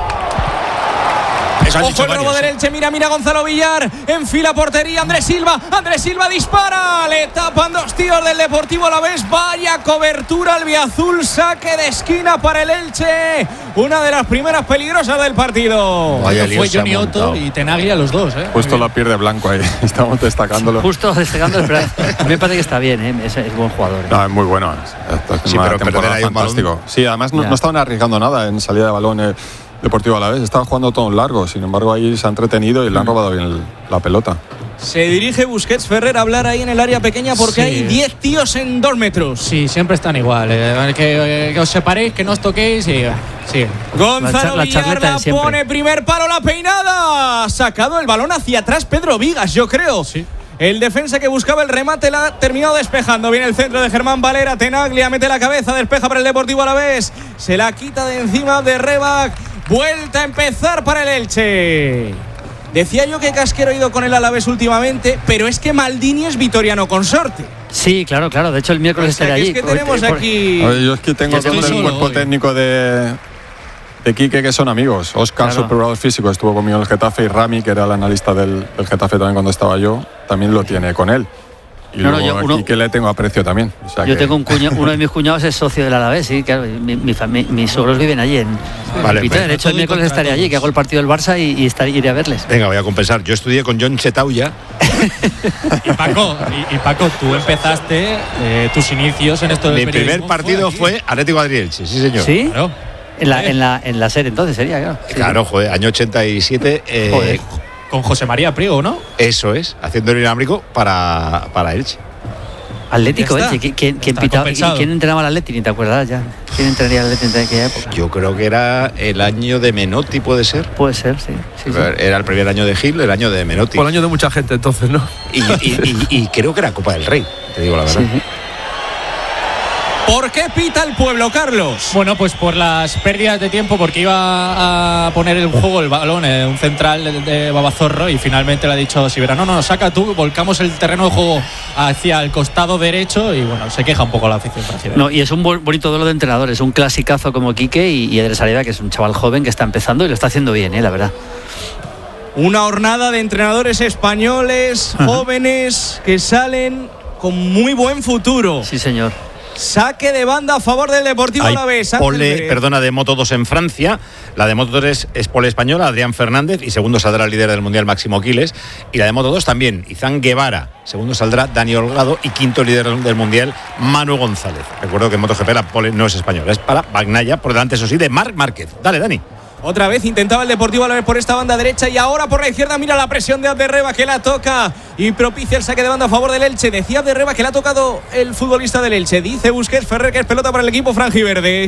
Ojo el robo del Elche, mira Gonzalo Villar, enfila portería, Andrés Silva dispara, le tapan 2 tíos del Deportivo Alavés, vaya cobertura albiazul, saque de esquina para el Elche, una de las primeras peligrosas del partido. Vaya, fue Johnny Otto y Tenaglia los dos. Justo la pierde Blanco ahí, estamos destacándolo. Justo destacándolo, pero a mí me parece que está bien, es buen jugador. No, es muy bueno, sí, pero temporada fantástico. Sí, además no estaban arriesgando nada en salida de balón. Deportivo Alavés estaba jugando todo en largo, sin embargo ahí se ha entretenido y le han robado bien la pelota. Se dirige Busquets Ferrer a hablar ahí en el área pequeña porque hay 10 tíos en 2 metros. Sí, siempre están igual. Que os separéis, que no os toquéis y sí. Gonzalo Villar la pone, primer palo, la peinada. Ha sacado el balón hacia atrás Pedro Vigas, yo creo. Sí. El defensa que buscaba el remate la ha terminado despejando. Viene el centro de Germán Valera. Tenaglia mete la cabeza, despeja para el Deportivo Alavés. Se la quita de encima de Rebac. Vuelta a empezar para el Elche. Decía yo que Casquero ha ido con el Alavés últimamente, pero es que Maldini es vitoriano consorte. Sí, claro. De hecho, el miércoles estaré allí. Es que tenemos aquí... Yo es que tengo todo el cuerpo técnico de Quique, que son amigos. Oscar, su preparador físico, estuvo conmigo en el Getafe, y Rami, que era el analista del Getafe también cuando estaba yo, también lo tiene con él. Y luego Quique le tengo aprecio también. O sea yo tengo uno de mis cuñados es socio del Alavés, sí, claro. Mis suegros viven allí en Vitoria. De hecho, el miércoles estaré allí, que hago el partido del Barça y iré a verles. Venga, voy a compensar. Yo estudié con John Chetauya. y Paco, tú empezaste tus inicios en esto del periodismo. Mi primer partido fue Atlético Madrid-Elche, sí señor. ¿Sí? Claro. En la serie entonces sería, claro. Claro, joder, año 87. Joder. Con José María Priego, ¿no? Eso es, haciendo el inalámbrico para Elche. Atlético Elche, ¿quién entrenaba al Atleti? Ni te acuerdas ya. ¿Quién entrenaría al Atleti en aquella época? Yo creo que era el año de Menotti, ¿puede ser? Puede ser, sí. Era el primer año de Gil, el año de Menotti. Fue el año de mucha gente entonces, ¿no? Y creo que era Copa del Rey, te digo la verdad. Sí. ¿Por qué pita el pueblo, Carlos? Bueno, pues por las pérdidas de tiempo, porque iba a poner en juego el balón en un central de Babazorro y finalmente le ha dicho Sivera, no, saca tú, volcamos el terreno de juego hacia el costado derecho y bueno, se queja un poco la afición brasileña. No, y es un bonito duelo de entrenadores, un clasicazo como Quique y Eder Sareda, que es un chaval joven que está empezando y lo está haciendo bien, la verdad. Una hornada de entrenadores españoles, jóvenes, que salen con muy buen futuro. Sí, señor. Saque de banda a favor del Deportivo Alavés. Pole, de Moto 2 en Francia. La de Moto 3 es pole española, Adrián Fernández, y segundo saldrá el líder del Mundial, Máximo Quiles. Y la de Moto 2 también, Izán Guevara. Segundo saldrá Dani Holgado y quinto líder del Mundial, Manu González. Recuerdo que en MotoGP la pole no es española, es para Bagnaia, por delante, eso sí, de Marc Márquez. Dale, Dani. Otra vez intentaba el Deportivo Alavés por esta banda derecha y ahora por la izquierda. Mira la presión de Abderreba, que la toca y propicia el saque de banda a favor del Elche. Decía Abderreba que la ha tocado el futbolista del Elche. Dice Busquets Ferrer que es pelota para el equipo franjiverde.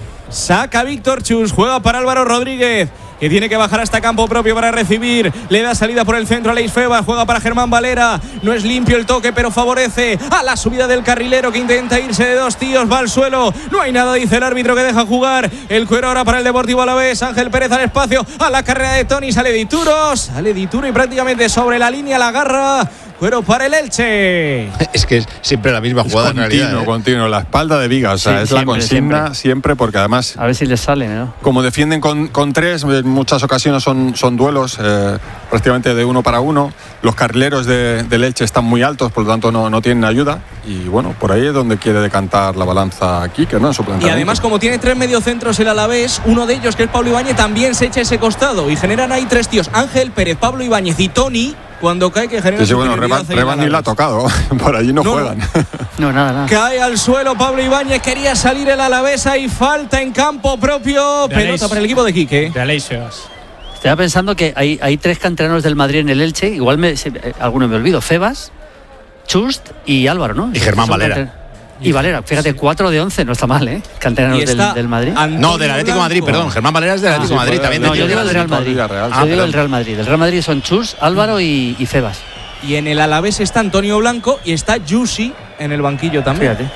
Saca Víctor Chus, juega para Álvaro Rodríguez, que tiene que bajar hasta campo propio para recibir. Le da salida por el centro a Leis Febas, juega para Germán Valera. No es limpio el toque, pero favorece a la subida del carrilero, que intenta irse de dos tíos, va al suelo. No hay nada, dice el árbitro, que deja jugar. El cuero ahora para el Deportivo Alavés. Ángel Pérez al espacio, a la carrera de Toni, sale Dituro y prácticamente sobre la línea la agarra. Cuero para el Elche. Es que es siempre la misma jugada en realidad. Continuo, la espalda de Viga, o sea, sí, es siempre, la consigna siempre, porque además... A ver si les sale, ¿no? Como defienden con tres, en muchas ocasiones son duelos prácticamente de uno para uno. Los carrileros del Elche están muy altos, por lo tanto no tienen ayuda. Y bueno, por ahí es donde quiere decantar la balanza Quique, ¿no? En su planteamiento. Y además, como tiene tres mediocentros el Alavés, uno de ellos, que es Pablo Ibáñez, también se echa ese costado. Y generan ahí tres tíos, Ángel Pérez, Pablo Ibáñez y Toni. Cuando cae, que genera. Sí, bueno, Reban ni la ha tocado. Por allí no juegan. No, nada. Cae al suelo Pablo Ibáñez. Quería salir el Alavés y falta en campo propio. Pelota para el equipo de Quique. De Aleix Febas. Estaba pensando que hay tres canteranos del Madrid en el Elche. Igual alguno me olvido. Febas, Chust y Álvaro, ¿no? Y Germán Valera. Y Valera, fíjate, 4 de 11, no está mal, ¿eh? Canteranos del Madrid. No, del Atlético de Madrid, perdón. Germán Valera es del Atlético de Madrid también. No, yo digo del Real Madrid. Yo digo del Real Madrid. Del Real Madrid son Chus, Álvaro y Febas. Y en el Alavés está Antonio Blanco y está Yusi en el banquillo también. Fíjate.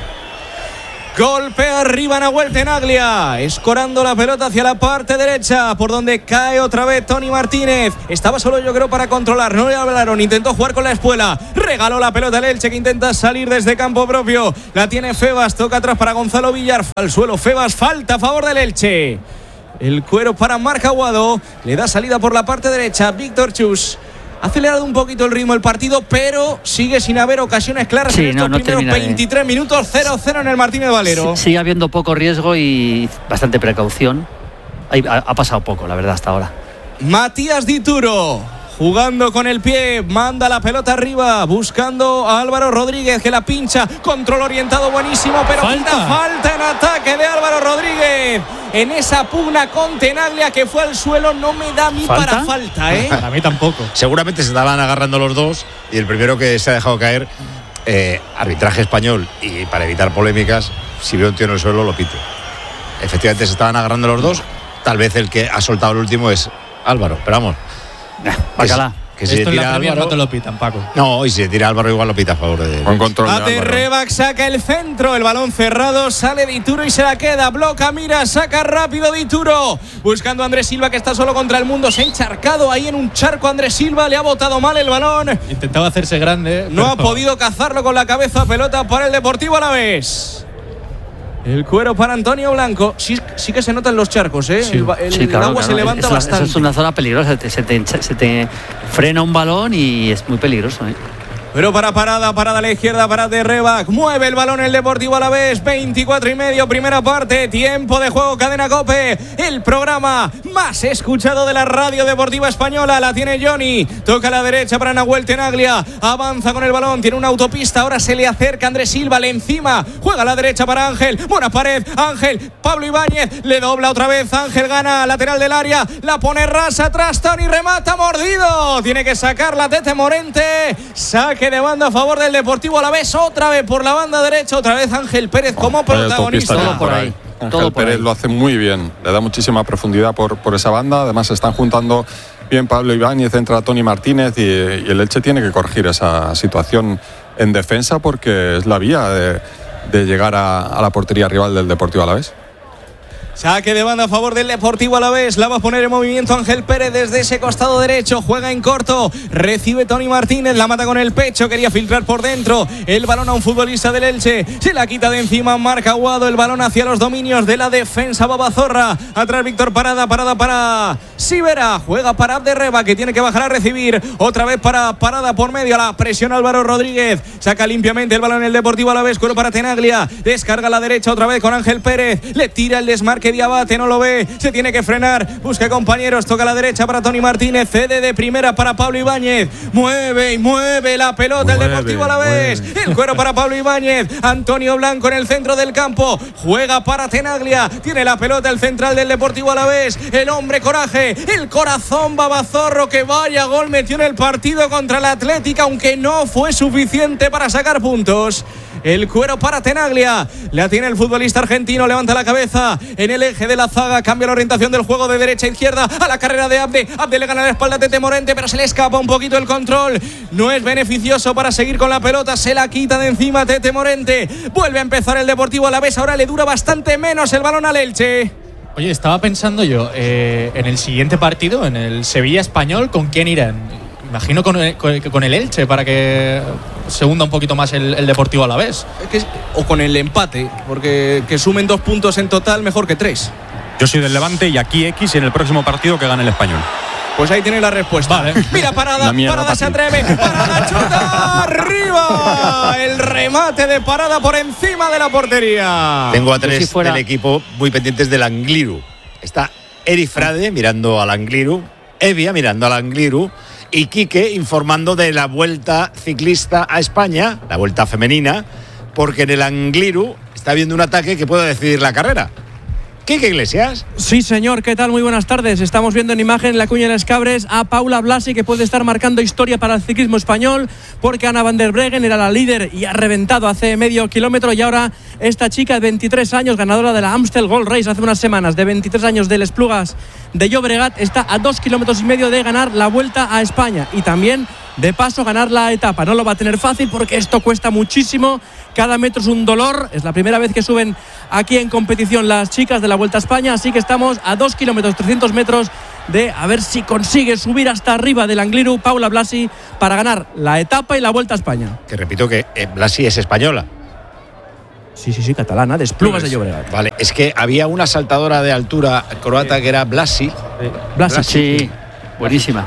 Golpea arriba Nahuel Tenaglia, escorando la pelota hacia la parte derecha, por donde cae otra vez Toni Martínez. Estaba solo, yo creo, para controlar, no le hablaron, intentó jugar con la espuela, regaló la pelota al Elche, que intenta salir desde campo propio. La tiene Febas, toca atrás para Gonzalo Villar, al suelo Febas, falta a favor del Elche. El cuero para Marc Aguado, le da salida por la parte derecha Víctor Chus. Ha acelerado un poquito el ritmo del partido, pero sigue sin haber ocasiones claras en estos primeros 23 minutos. 0-0 en el Martínez Valero. Sigue habiendo poco riesgo y bastante precaución. Ha pasado poco, la verdad, hasta ahora. Matías Dituro, jugando con el pie, manda la pelota arriba, buscando a Álvaro Rodríguez, que la pincha. Control orientado buenísimo, pero falta en ataque de Álvaro Rodríguez. En esa pugna con Tenaglia, que fue al suelo, no me da a mí para falta, ¿eh? A mí tampoco. Seguramente se estaban agarrando los dos y el primero que se ha dejado caer, arbitraje español, y para evitar polémicas, si veo un tío en el suelo lo pito. Efectivamente se estaban agarrando los dos, tal vez el que ha soltado el último es Álvaro, pero vamos. Bacala. Que si esto tira en la Premier Álvaro, no te lo pitan, Paco. No, y si se tira Álvaro igual lo pita a favor de Buen control de Álvaro. Rebac saca el centro, el balón cerrado, sale Dituro y se la queda, bloca, mira, saca rápido Dituro, buscando a Andrés Silva, que está solo contra el mundo, se ha encharcado ahí en un charco. Andrés Silva le ha botado mal el balón, intentaba hacerse grande, no ha podido cazarlo con la cabeza. Pelota para el Deportivo Alavés. El cuero para Antonio Blanco. Sí que se notan los charcos, ¿eh? Sí, el agua se levanta bastante. Eso es una zona peligrosa. Se te frena un balón y es muy peligroso, ¿eh? Pero parada a la izquierda para de Rebac. Mueve el balón el Deportivo Alavés. 24:30, primera parte. Tiempo de juego, Cadena COPE. El programa más escuchado de la radio deportiva española. La tiene Johnny. Toca a la derecha para Nahuel Tenaglia. Avanza con el balón. Tiene una autopista. Ahora se le acerca Andrés Silva. Le encima. Juega a la derecha para Ángel. Buena pared. Ángel. Pablo Ibáñez. Le dobla otra vez. Ángel gana lateral del área. La pone rasa atrás. Toni remata mordido. Tiene que sacarla Tete Morente. Saque de banda a favor del Deportivo Alavés, otra vez por la banda derecha, otra vez Ángel Pérez como protagonista. Todo por ahí. Ángel Pérez lo hace muy bien, le da muchísima profundidad por esa banda. Además se están juntando bien Pablo Ibáñez, entra Toni Martínez y el Elche tiene que corregir esa situación en defensa, porque es la vía de llegar a la portería rival del Deportivo Alavés. Saque de banda a favor del Deportivo Alavés. La va a poner en movimiento Ángel Pérez desde ese costado derecho. Juega en corto. Recibe Tony Martínez. La mata con el pecho. Quería filtrar por dentro. El balón a un futbolista del Elche. Se la quita de encima. Marca Aguado. El balón hacia los dominios de la defensa Babazorra. Atrás Víctor Parada. Parada para Sivera. Juega para Abderreba, que tiene que bajar a recibir. Otra vez para Parada por medio. La presión Álvaro Rodríguez. Saca limpiamente el balón el Deportivo Alavés. Cuero para Tenaglia. Descarga a la derecha otra vez con Ángel Pérez. Le tira el desmarque. Diabate no lo ve, se tiene que frenar, busca compañeros, toca a la derecha para Tony Martínez, cede de primera para Pablo Ibáñez, mueve y mueve la pelota el Deportivo Alavés, el cuero para Pablo Ibáñez, Antonio Blanco en el centro del campo, juega para Tenaglia, tiene la pelota el central del Deportivo Alavés, el hombre coraje, el corazón Babazorro, que vaya gol metió en el partido contra la Atlética, aunque no fue suficiente para sacar puntos. El cuero para Tenaglia. La tiene el futbolista argentino. Levanta la cabeza en el eje de la zaga. Cambia la orientación del juego de derecha a izquierda. A la carrera de Abde. Abde le gana la espalda a Tete Morente, pero se le escapa un poquito el control. No es beneficioso para seguir con la pelota. Se la quita de encima Tete Morente. Vuelve a empezar el Deportivo Alavés. Ahora le dura bastante menos el balón al Elche. Oye, estaba pensando yo en el siguiente partido, en el Sevilla Español, ¿con quién irán? Imagino con el Elche, para que se hunda un poquito más el Deportivo Alavés. O con el empate, porque que sumen 2 puntos en total mejor que 3. Yo soy del Levante y aquí X, y en el próximo partido que gane el Español. Pues ahí tiene la respuesta. Vale. Mira, Parada se atreve. Parada chuta arriba. El remate de Parada por encima de la portería. Tengo a 3 del equipo muy pendientes del Angliru. Está Eri Frade mirando al Angliru, Evia mirando al Angliru y Quique informando de la vuelta ciclista a España, la vuelta femenina, porque en el Angliru está habiendo un ataque que puede decidir la carrera. Quique Iglesias. Sí, señor, ¿qué tal? Muy buenas tardes. Estamos viendo en imagen en la Cuña de las Cabres a Paula Blasi, que puede estar marcando historia para el ciclismo español, porque Ana van der Breggen era la líder y ha reventado hace medio kilómetro, y ahora esta chica de 23 años, ganadora de la Amstel Gold Race hace unas semanas, de 23 años, de l'Esplugas de Llobregat, está a 2,5 kilómetros de ganar la Vuelta a España y también de paso ganar la etapa. No lo va a tener fácil porque esto cuesta muchísimo, cada metro es un dolor. Es la primera vez que suben aquí en competición las chicas de la Vuelta a España, así que estamos a 2 kilómetros, 300 metros de a ver si consigue subir hasta arriba del Angliru Paula Blasi para ganar la etapa y la Vuelta a España. Que repito que Blasi es española. Sí, catalana, de Esplugas de Llobregat. Vale, es que había una saltadora de altura croata que era Blasi. Blasi, sí, buenísima.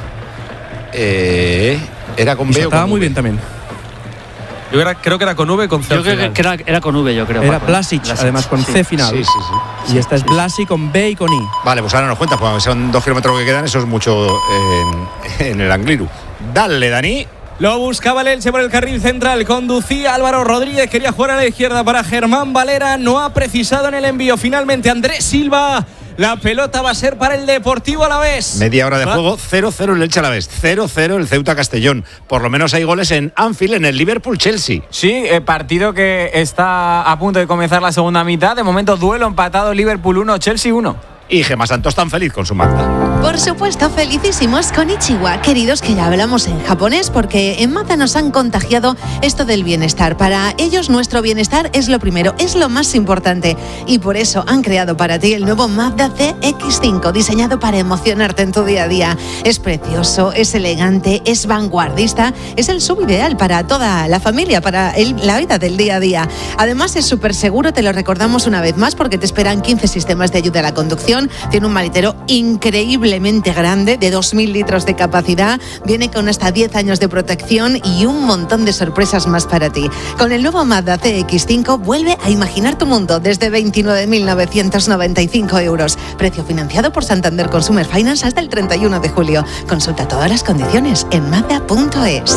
Era con B. Estaba muy bien también. Yo creo que era con V, con C. Yo creo que era con V, yo creo. Era Blasic, además con C final. Sí. Y esta es Blasi con B y con I. Vale, pues ahora nos cuentas, porque son 2 kilómetros que quedan, eso es mucho en el Angliru. Dale, Dani. Lo buscaba el Elche por el carril central. Conducía Álvaro Rodríguez. Quería jugar a la izquierda para Germán Valera. No ha precisado en el envío. Finalmente Andrés Silva. La pelota va a ser para el Deportivo Alavés. Media hora de juego, 0-0 el Elche Alavés, 0-0 el Ceuta Castellón. Por lo menos hay goles en Anfield, en el Liverpool-Chelsea. Sí, partido que está a punto de comenzar la segunda mitad. De momento, duelo empatado, Liverpool 1, Chelsea 1. Y Gemma Santos tan feliz con su Mazda. Por supuesto, felicísimos con Ichiwa. Queridos, que ya hablamos en japonés porque en Mazda nos han contagiado esto del bienestar. Para ellos nuestro bienestar es lo primero, es lo más importante. Y por eso han creado para ti el nuevo Mazda CX-5, diseñado para emocionarte en tu día a día. Es precioso, es elegante, es vanguardista, es el sub ideal para toda la familia, para la vida del día a día. Además es súper seguro, te lo recordamos una vez más, porque te esperan 15 sistemas de ayuda a la conducción. Tiene un maletero increíblemente grande, de 2.000 litros de capacidad. Viene con hasta 10 años de protección y un montón de sorpresas más para ti. Con el nuevo Mazda CX-5 vuelve a imaginar tu mundo desde 29.995 euros. Precio financiado por Santander Consumer Finance hasta el 31 de julio. Consulta todas las condiciones en mazda.es.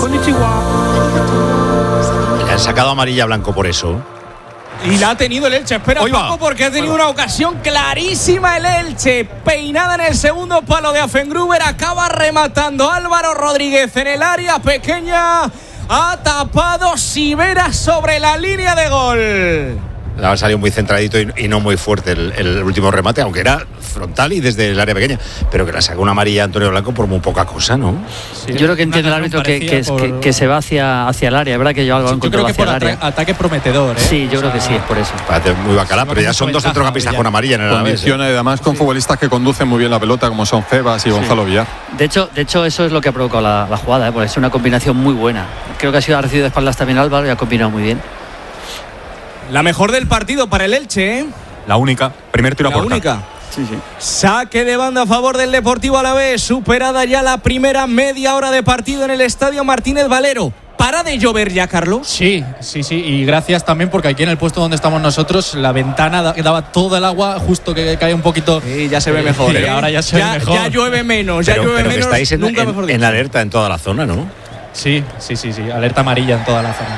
Le han sacado amarilla blanco por eso. Y la ha tenido el Elche. Espera poco porque ha tenido una ocasión clarísima el Elche. Peinada en el segundo palo de Afengruber. Acaba rematando Álvaro Rodríguez en el área pequeña. Ha tapado Sivera sobre la línea de gol. Ha salido muy centradito y no muy fuerte el último remate, aunque era frontal y desde el área pequeña. Pero que la sacó una amarilla a Antonio Blanco por muy poca cosa, ¿no? Sí, yo creo que entiende el árbitro que se va hacia el área. Es verdad que yo algo yo creo que por ataque prometedor. Sí, yo creo que sí, es por eso. Parece muy bacala, pero ya son 2 centrocampistas con amarilla en el Alavés. Condiciona además con futbolistas que conducen muy bien la pelota, como son Febas y Gonzalo Villar. De hecho, eso es lo que ha provocado la jugada, porque es una combinación muy buena. Creo que ha recibido de espaldas también Álvaro y ha combinado muy bien. La mejor del partido para el Elche, ¿eh? La única. Primer tiro a puerta. La única. Sí. Saque de banda a favor del Deportivo Alavés. Superada ya la primera media hora de partido en el Estadio Martínez Valero. ¿Para de llover ya, Carlos? Sí. Y gracias también porque aquí en el puesto donde estamos nosotros, la ventana daba todo el agua, justo que cae un poquito. Sí, ya se ve mejor. Ahora ya se ve mejor. Ya llueve menos, pero menos. Estáis en alerta en toda la zona, ¿no? Sí. Alerta amarilla en toda la zona.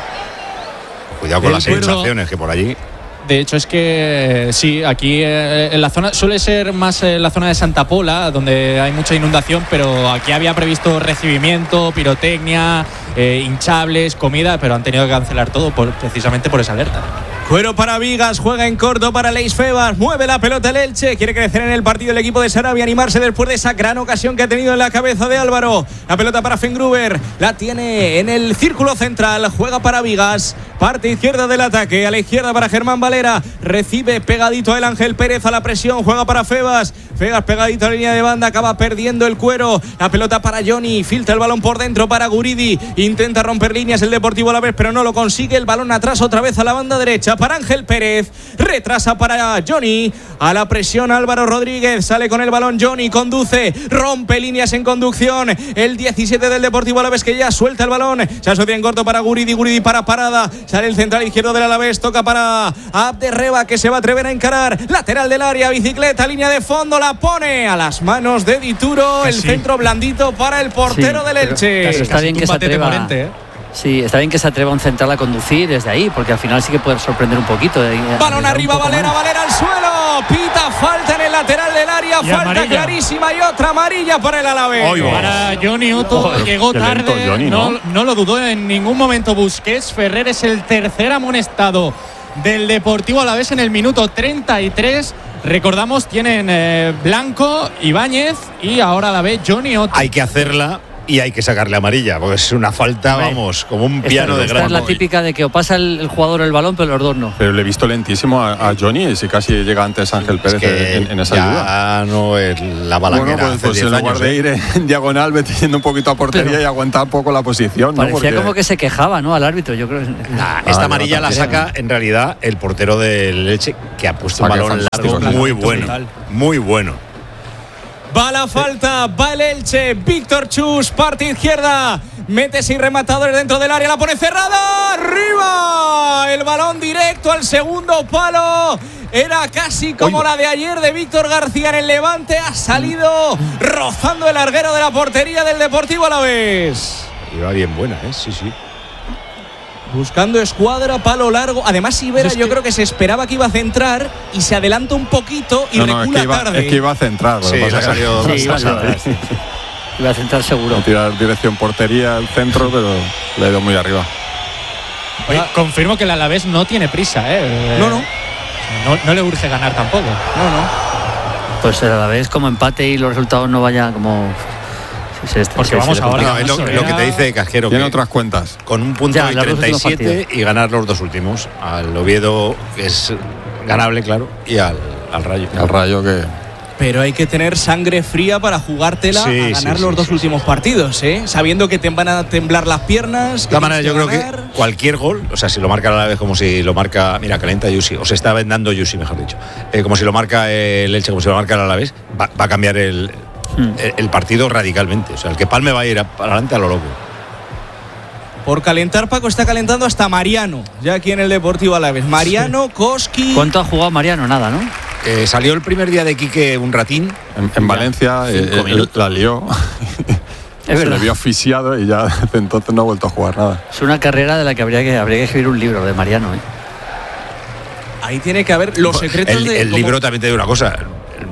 Cuidado con las inundaciones, que por allí. De hecho, es que sí, aquí en la zona suele ser más la zona de Santa Pola, donde hay mucha inundación, pero aquí había previsto recibimiento, pirotecnia, hinchables, comida, pero han tenido que cancelar todo precisamente por esa alerta. Cuero para Vigas, juega en corto para Leis Febas, mueve la pelota el Elche, quiere crecer en el partido el equipo de Sarabia, animarse después de esa gran ocasión que ha tenido en la cabeza de Álvaro. La pelota para Fengruber, la tiene en el círculo central, juega para Vigas, parte izquierda del ataque, a la izquierda para Germán Valera, recibe pegadito el Ángel Pérez a la presión, juega para Febas pegadito a la línea de banda, acaba perdiendo el Cuero, la pelota para Johnny, filtra el balón por dentro para Guridi, intenta romper líneas el Deportivo Alavés, pero no lo consigue, el balón atrás otra vez a la banda derecha para Ángel Pérez, retrasa para Johnny, a la presión Álvaro Rodríguez, sale con el balón Johnny, conduce, rompe líneas en conducción, el 17 del Deportivo Alavés que ya suelta el balón, se asocia en corto para Guridi para parada, sale el central izquierdo del Alavés, toca para Abderreba que se va a atrever a encarar, lateral del área, bicicleta, línea de fondo, la pone a las manos de Dituro, el centro blandito para el portero del Elche. Está bien que se atreva. Sí, está bien que se atreva un central a conducir desde ahí, porque al final sí que puede sorprender un poquito. Balón arriba, Valera al suelo. Pita falta en el lateral del área, falta amarilla clarísima y otra amarilla para el Alavés. Para Johnny Otto, llegó tarde, Johnny, no lo dudó en ningún momento Busquets. Ferrer es el tercer amonestado del Deportivo Alavés en el minuto 33. Recordamos, tienen Blanco, Ibáñez y ahora la ve Johnny Otto. Hay que hacerla y hay que sacarle amarilla, porque es una falta, vamos, como un piano de gran. Esta es la típica de que o pasa el jugador el balón, pero los dos no. Pero le he visto lentísimo a Johnny, y si casi llega antes Ángel Pérez en esa ayuda. Ya no es la balaquera. Pues en lugar de ir en diagonal, vete yendo un poquito a portería y aguantar un poco la posición. Parecía como que se quejaba, ¿no? Al árbitro, yo creo. Esta amarilla la saca en realidad el portero del Elche, que ha puesto un balón largo muy bueno. Muy bueno. Va la falta, va el Elche, Víctor Chus, parte izquierda, mete sin rematadores dentro del área, la pone cerrada, arriba, el balón directo al segundo palo, era casi como la de ayer de Víctor García en el Levante, ha salido rozando el larguero de la portería del Deportivo Alavés. Iba bien buena, sí. Buscando escuadra, palo largo. Además, Ibera yo creo que se esperaba que iba a centrar y se adelanta un poquito y recula tarde. Es que iba a centrar. Sí, iba a centrar seguro. A tirar dirección portería al centro, pero le ha ido muy arriba. Oye, confirmo que el Alavés no tiene prisa, No le urge ganar tampoco. No. Pues el Alavés como empate y los resultados no vayan como... Porque vamos ahora. Es lo que te dice Casquero. Tiene otras cuentas. Con un punto y 37 y ganar los dos últimos. Al Oviedo, que es ganable, claro, y al Rayo. Al Rayo que... Pero hay que tener sangre fría para jugártela a ganar los dos últimos partidos, sabiendo que te van a temblar las piernas. De todas maneras, yo creo que cualquier gol, o sea, si lo marca a la vez como si lo marca, mira, calienta Yusi, o se está vendando Yusi, mejor dicho, como si lo marca el Elche, como si lo marca el Alavés, va a cambiar el partido radicalmente. O sea, el que palme va a ir para adelante a lo loco. Por calentar, Paco, está calentando hasta Mariano, ya aquí en el Deportivo Alavés. Mariano, Koski. ¿Cuánto ha jugado Mariano? Nada, ¿no? Salió el primer día de Quique un ratín. En Valencia la lió. Se le vio asfixiado y ya desde entonces no ha vuelto a jugar nada. Es una carrera de la que habría que escribir un libro de Mariano. Ahí tiene que haber los secretos el libro también te dice una cosa.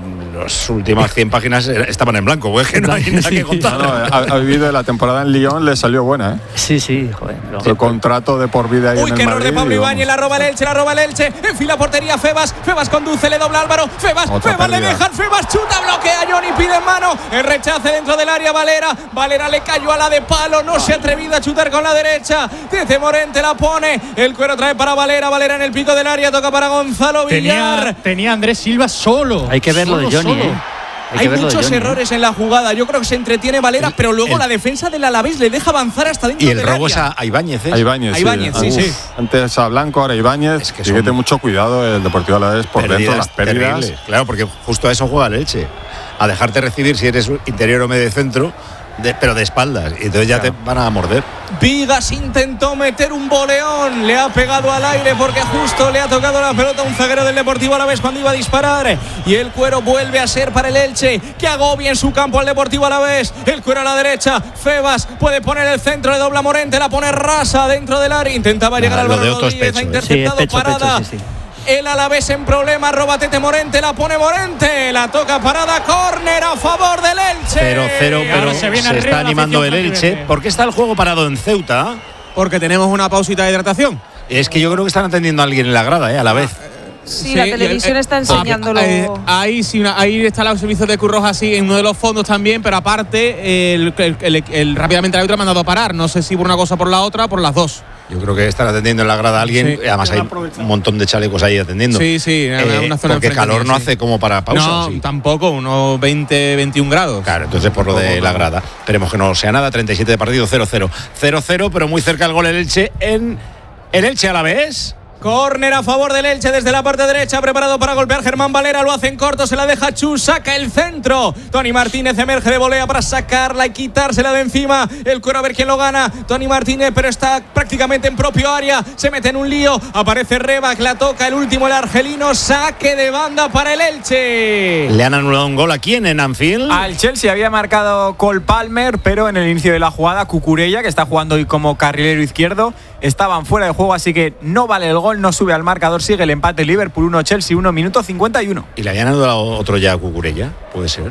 las últimas 100 páginas estaban en blanco, pues que no hay nada que contar. Ha vivido la temporada en Lyon, le salió buena, ¿eh? Sí, joder. El contrato de por vida ahí en el Madrid. Uy, qué error de Pablo Ibáñez, la roba el Elche, enfila portería Febas conduce, le dobla Álvaro, Febas le dejan, Febas chuta, bloquea Johnny, pide en mano, el rechace dentro del área, Valera le cayó a la de palo, no se ha atrevido a chutar con la derecha, desde Morente la pone, el cuero trae para Valera en el pico del área, toca para Gonzalo Villar. Tenía Andrés Silva solo. Hay que ver lo de Johnny, Hay muchos errores en la jugada. Yo creo que se entretiene Valera, pero luego la defensa del Alavés le deja avanzar hasta dentro del área. Y el robo es a Ibáñez, ¿eh? A Ibáñez, sí. Antes a Blanco, ahora Ibáñez. Es que fíjate mucho cuidado el Deportivo Alavés por dentro, las pérdidas. Terribles. Claro, porque justo a eso juega el Elche. A dejarte recibir si eres interior o medio centro, pero de espaldas. Y entonces ya te van a morder. Vigas intentó meter un boleón, le ha pegado al aire porque justo le ha tocado la pelota a un zaguero del Deportivo Alavés cuando iba a disparar, y el cuero vuelve a ser para el Elche, que agobia en su campo al Deportivo Alavés. El cuero a la derecha, Febas puede poner el centro, le dobla Morente, la pone rasa dentro del área, intentaba llegar al balón, Rodríguez ha interceptado, parada. El Alavés en problemas, roba Tete Morente, la pone Morente, la toca parada, córner a favor del Elche. 0-0, pero se está animando el Elche. ¿Por qué está el juego parado en Ceuta? Porque tenemos una pausita de hidratación. Es que yo creo que están atendiendo a alguien en la grada, a la vez. Sí, la televisión está enseñándolo. Ahí está el servicio de Cruz Roja, así en uno de los fondos también, pero aparte rápidamente el árbitro ha mandado a parar. No sé si por una cosa o por la otra, por las dos. Yo creo que están atendiendo en la grada a alguien. Sí. Además hay un montón de chalecos ahí atendiendo. Sí, una zona porque calor no hace como para pausa. No, sí. Tampoco, unos 20, 21 grados. Claro, entonces por lo de la grada. Esperemos que no sea nada. 37 de partido, 0-0. 0-0, pero muy cerca el gol el Elche en el Elche Alavés. Córner a favor del Elche desde la parte derecha, preparado para golpear Germán Valera, lo hace en corto, se la deja Chus, saca el centro. Tony Martínez emerge de volea para sacarla y quitársela de encima. El cuero a ver quién lo gana. Tony Martínez, pero está prácticamente en propio área, se mete en un lío, aparece Rebac, la toca el último, el argelino, saque de banda para el Elche. ¿Le han anulado un gol a quién en Anfield? Al Chelsea había marcado Cole Palmer, pero en el inicio de la jugada Cucurella, que está jugando hoy como carrilero izquierdo, estaban fuera de juego, así que no vale el gol, no sube al marcador, sigue el empate. Liverpool 1, Chelsea 1, minuto 51. ¿Y le habían dado otro ya a Cucurella? Puede ser.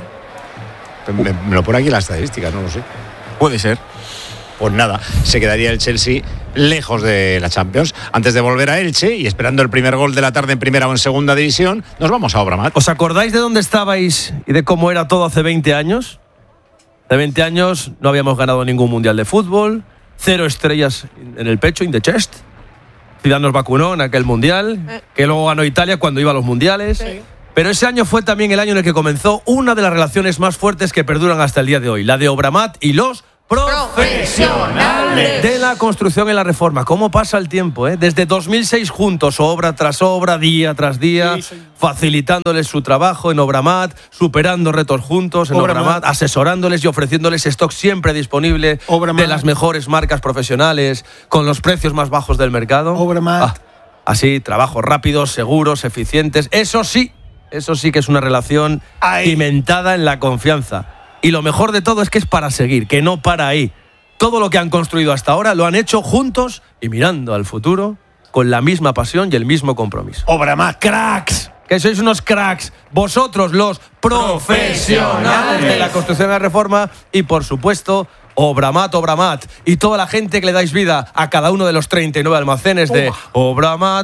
Me lo pone aquí la estadística, no lo sé. Puede ser. Pues nada, se quedaría el Chelsea lejos de la Champions. Antes de volver a Elche y esperando el primer gol de la tarde en primera o en segunda división, nos vamos a Obramat. ¿Os acordáis de dónde estabais y de cómo era todo hace 20 años? Hace 20 años no habíamos ganado ningún mundial de fútbol, 0 estrellas en el pecho, in the chest. Zidane nos vacunó en aquel mundial, que luego ganó Italia cuando iba a los mundiales. Sí. Pero ese año fue también el año en el que comenzó una de las relaciones más fuertes que perduran hasta el día de hoy, la de Obramat y los profesionales de la construcción y la reforma. ¿Cómo pasa el tiempo? Desde 2006 juntos, obra tras obra, día tras día, facilitándoles su trabajo en Obramat, superando retos juntos en Obramat, asesorándoles y ofreciéndoles stock siempre disponible de las mejores marcas profesionales con los precios más bajos del mercado. Obramat. Así, trabajos rápidos, seguros, eficientes. Eso sí que es una relación cimentada en la confianza. Y lo mejor de todo es que es para seguir, que no para ahí. Todo lo que han construido hasta ahora lo han hecho juntos y mirando al futuro con la misma pasión y el mismo compromiso. Obramat. ¡Cracks! Que sois unos cracks. Vosotros, los profesionales de la construcción y la reforma. Y, por supuesto, Obramat. Y toda la gente que le dais vida a cada uno de los 39 almacenes de Obramat.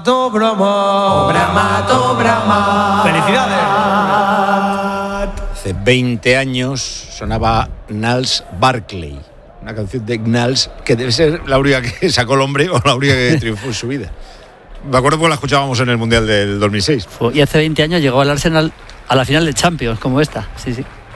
¡Felicidades! Hace 20 años sonaba Gnals Barclay, una canción de Gnals que debe ser la única que sacó el hombre o la única que triunfó en su vida. Me acuerdo porque la escuchábamos en el Mundial del 2006. Y hace 20 años llegó al Arsenal a la final de Champions, como esta. Sí.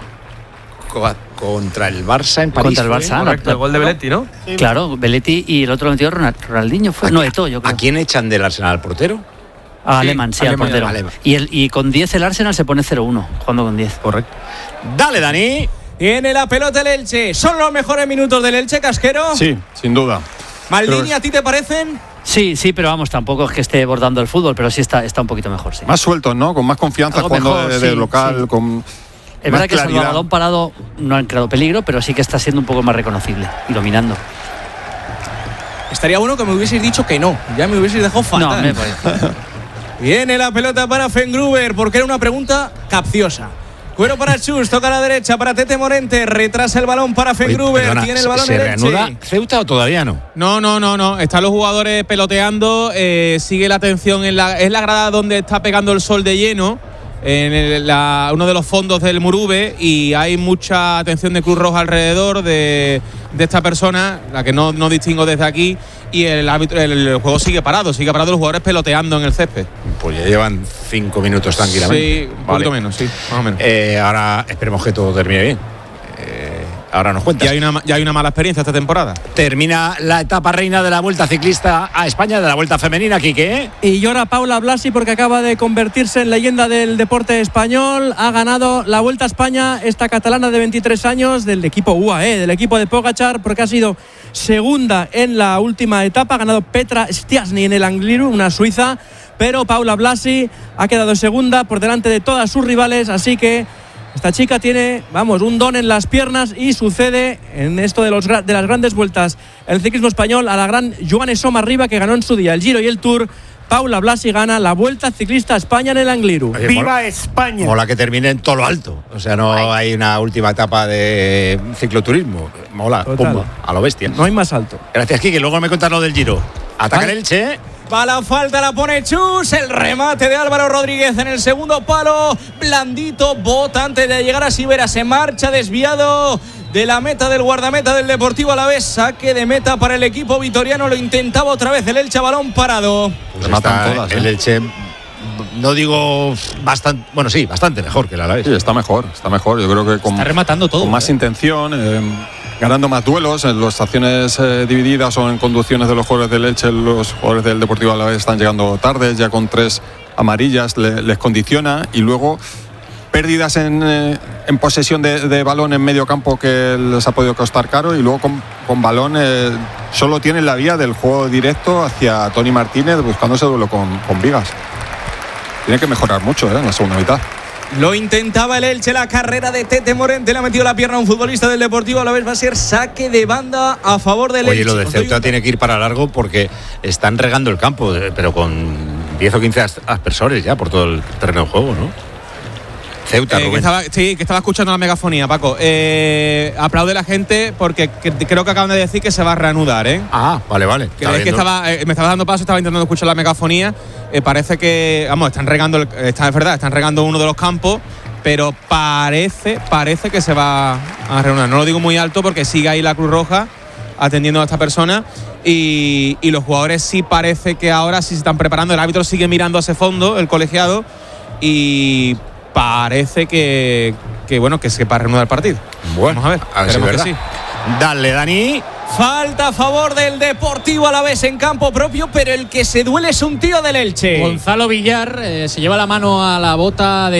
Contra el Barça en París. Contra el Barça, correcto, el gol de Belletti, ¿no? Sí, claro, Belletti, y el otro lo metió Ronaldinho. No, Eto'o, yo creo. ¿A quién echan del Arsenal? ¿Al portero? A Alemán, al portero. Y con 10 el Arsenal se pone 0-1, jugando con 10. Correcto. Dale, Dani. Tiene la pelota el Elche. ¿Son los mejores minutos del Elche, Casquero? Sí, sin duda. Maldini, ¿a ti te parecen? Sí, pero vamos, tampoco es que esté bordando el fútbol, pero sí está un poquito mejor, sí. Más sueltos, ¿no? Con más confianza, algo jugando mejor, de local, con es verdad que el balón parado no han creado peligro, pero sí que está siendo un poco más reconocible y dominando. Estaría bueno que me hubieseis dicho que no. Ya me hubieseis dejado fatal. No, me parece. Viene la pelota para Fengruber, porque era una pregunta capciosa. Cuero para Chus, toca a la derecha para Tete Morente, retrasa el balón para Fengruber, tiene el balón ¿Se el Elche. reanuda Ceuta o todavía no? No. Están los jugadores peloteando. Sigue la atención es la grada donde está pegando el sol de lleno, en uno de los fondos del Murube, y hay mucha atención de Cruz Roja alrededor de esta persona, la que no distingo desde aquí, y el juego sigue parado, los jugadores peloteando en el césped. Pues ya llevan 5 minutos tranquilamente. Sí, un poquito menos, sí, más o menos. Ahora esperemos que todo termine bien. Ahora nos cuentas. Ya hay una mala experiencia esta temporada. Termina la etapa reina de la Vuelta Ciclista a España, de la Vuelta Femenina, Quique. Y llora Paula Blasi porque acaba de convertirse en leyenda del deporte español. Ha ganado la Vuelta a España esta catalana de 23 años del equipo UAE, del equipo de Pogačar, porque ha sido segunda en la última etapa. Ha ganado Petra Stiassny en el Angliru, una suiza, pero Paula Blasi ha quedado segunda por delante de todas sus rivales, así que esta chica tiene, un don en las piernas, y sucede en esto de las grandes vueltas el ciclismo español a la gran Joan Somarriba, que ganó en su día el Giro y el Tour. Paula Blasi gana la Vuelta Ciclista a España en el Angliru. Oye, ¡Viva España! Mola que termine en todo lo alto. O sea, no hay una última etapa de cicloturismo. Mola, pumba, a lo bestia. No hay más alto. Gracias, Quique. Luego me cuentas lo del Giro. Ataca el Elche. Va la falta, la pone Chus, el remate de Álvaro Rodríguez en el segundo palo, blandito, bota antes de llegar a Sivera, se marcha desviado de la meta del guardameta del Deportivo Alavés, saque de meta para el equipo vitoriano, lo intentaba otra vez el Elche, balón parado. Pues está todas, el Elche, no digo bastante, bastante mejor que el Alavés. Sí, está mejor, yo creo que está rematando todo, con más intención, ganando más duelos en las acciones divididas o en conducciones de los jugadores del Elche. Los jugadores del Deportivo Alavés están llegando tarde, ya con 3 amarillas les condiciona, y luego pérdidas en posesión de balón en medio campo que les ha podido costar caro, y luego con balón solo tienen la vía del juego directo hacia Toni Martínez buscando ese duelo con Vigas. Tiene que mejorar mucho en la segunda mitad. Lo intentaba el Elche, la carrera de Tete Morente, le ha metido la pierna a un futbolista del Deportivo Alavés, va a ser saque de banda a favor del Elche. Oye, lo de Ceuta tiene que ir para largo porque están regando el campo, pero con 10 o 15 aspersores ya por todo el terreno de juego, ¿no? Ceuta, Rubén. Que estaba escuchando la megafonía, Paco. Aplaude la gente porque creo que acaban de decir que se va a reanudar, ¿eh? Ah, vale. Me estaba dando paso, estaba intentando escuchar la megafonía. Parece que, están regando, es verdad, están regando uno de los campos, pero parece que se va a reanudar. No lo digo muy alto porque sigue ahí la Cruz Roja atendiendo a esta persona, y los jugadores sí parece que ahora sí se están preparando. El árbitro sigue mirando hacia fondo, el colegiado, y parece que se va a reanudar el partido. Bueno, vamos a ver si es que verdad. sí. Dale, Dani. Falta a favor del Deportivo Alavés en campo propio, pero el que se duele es un tío del Elche. Gonzalo Villar se lleva la mano a la bota de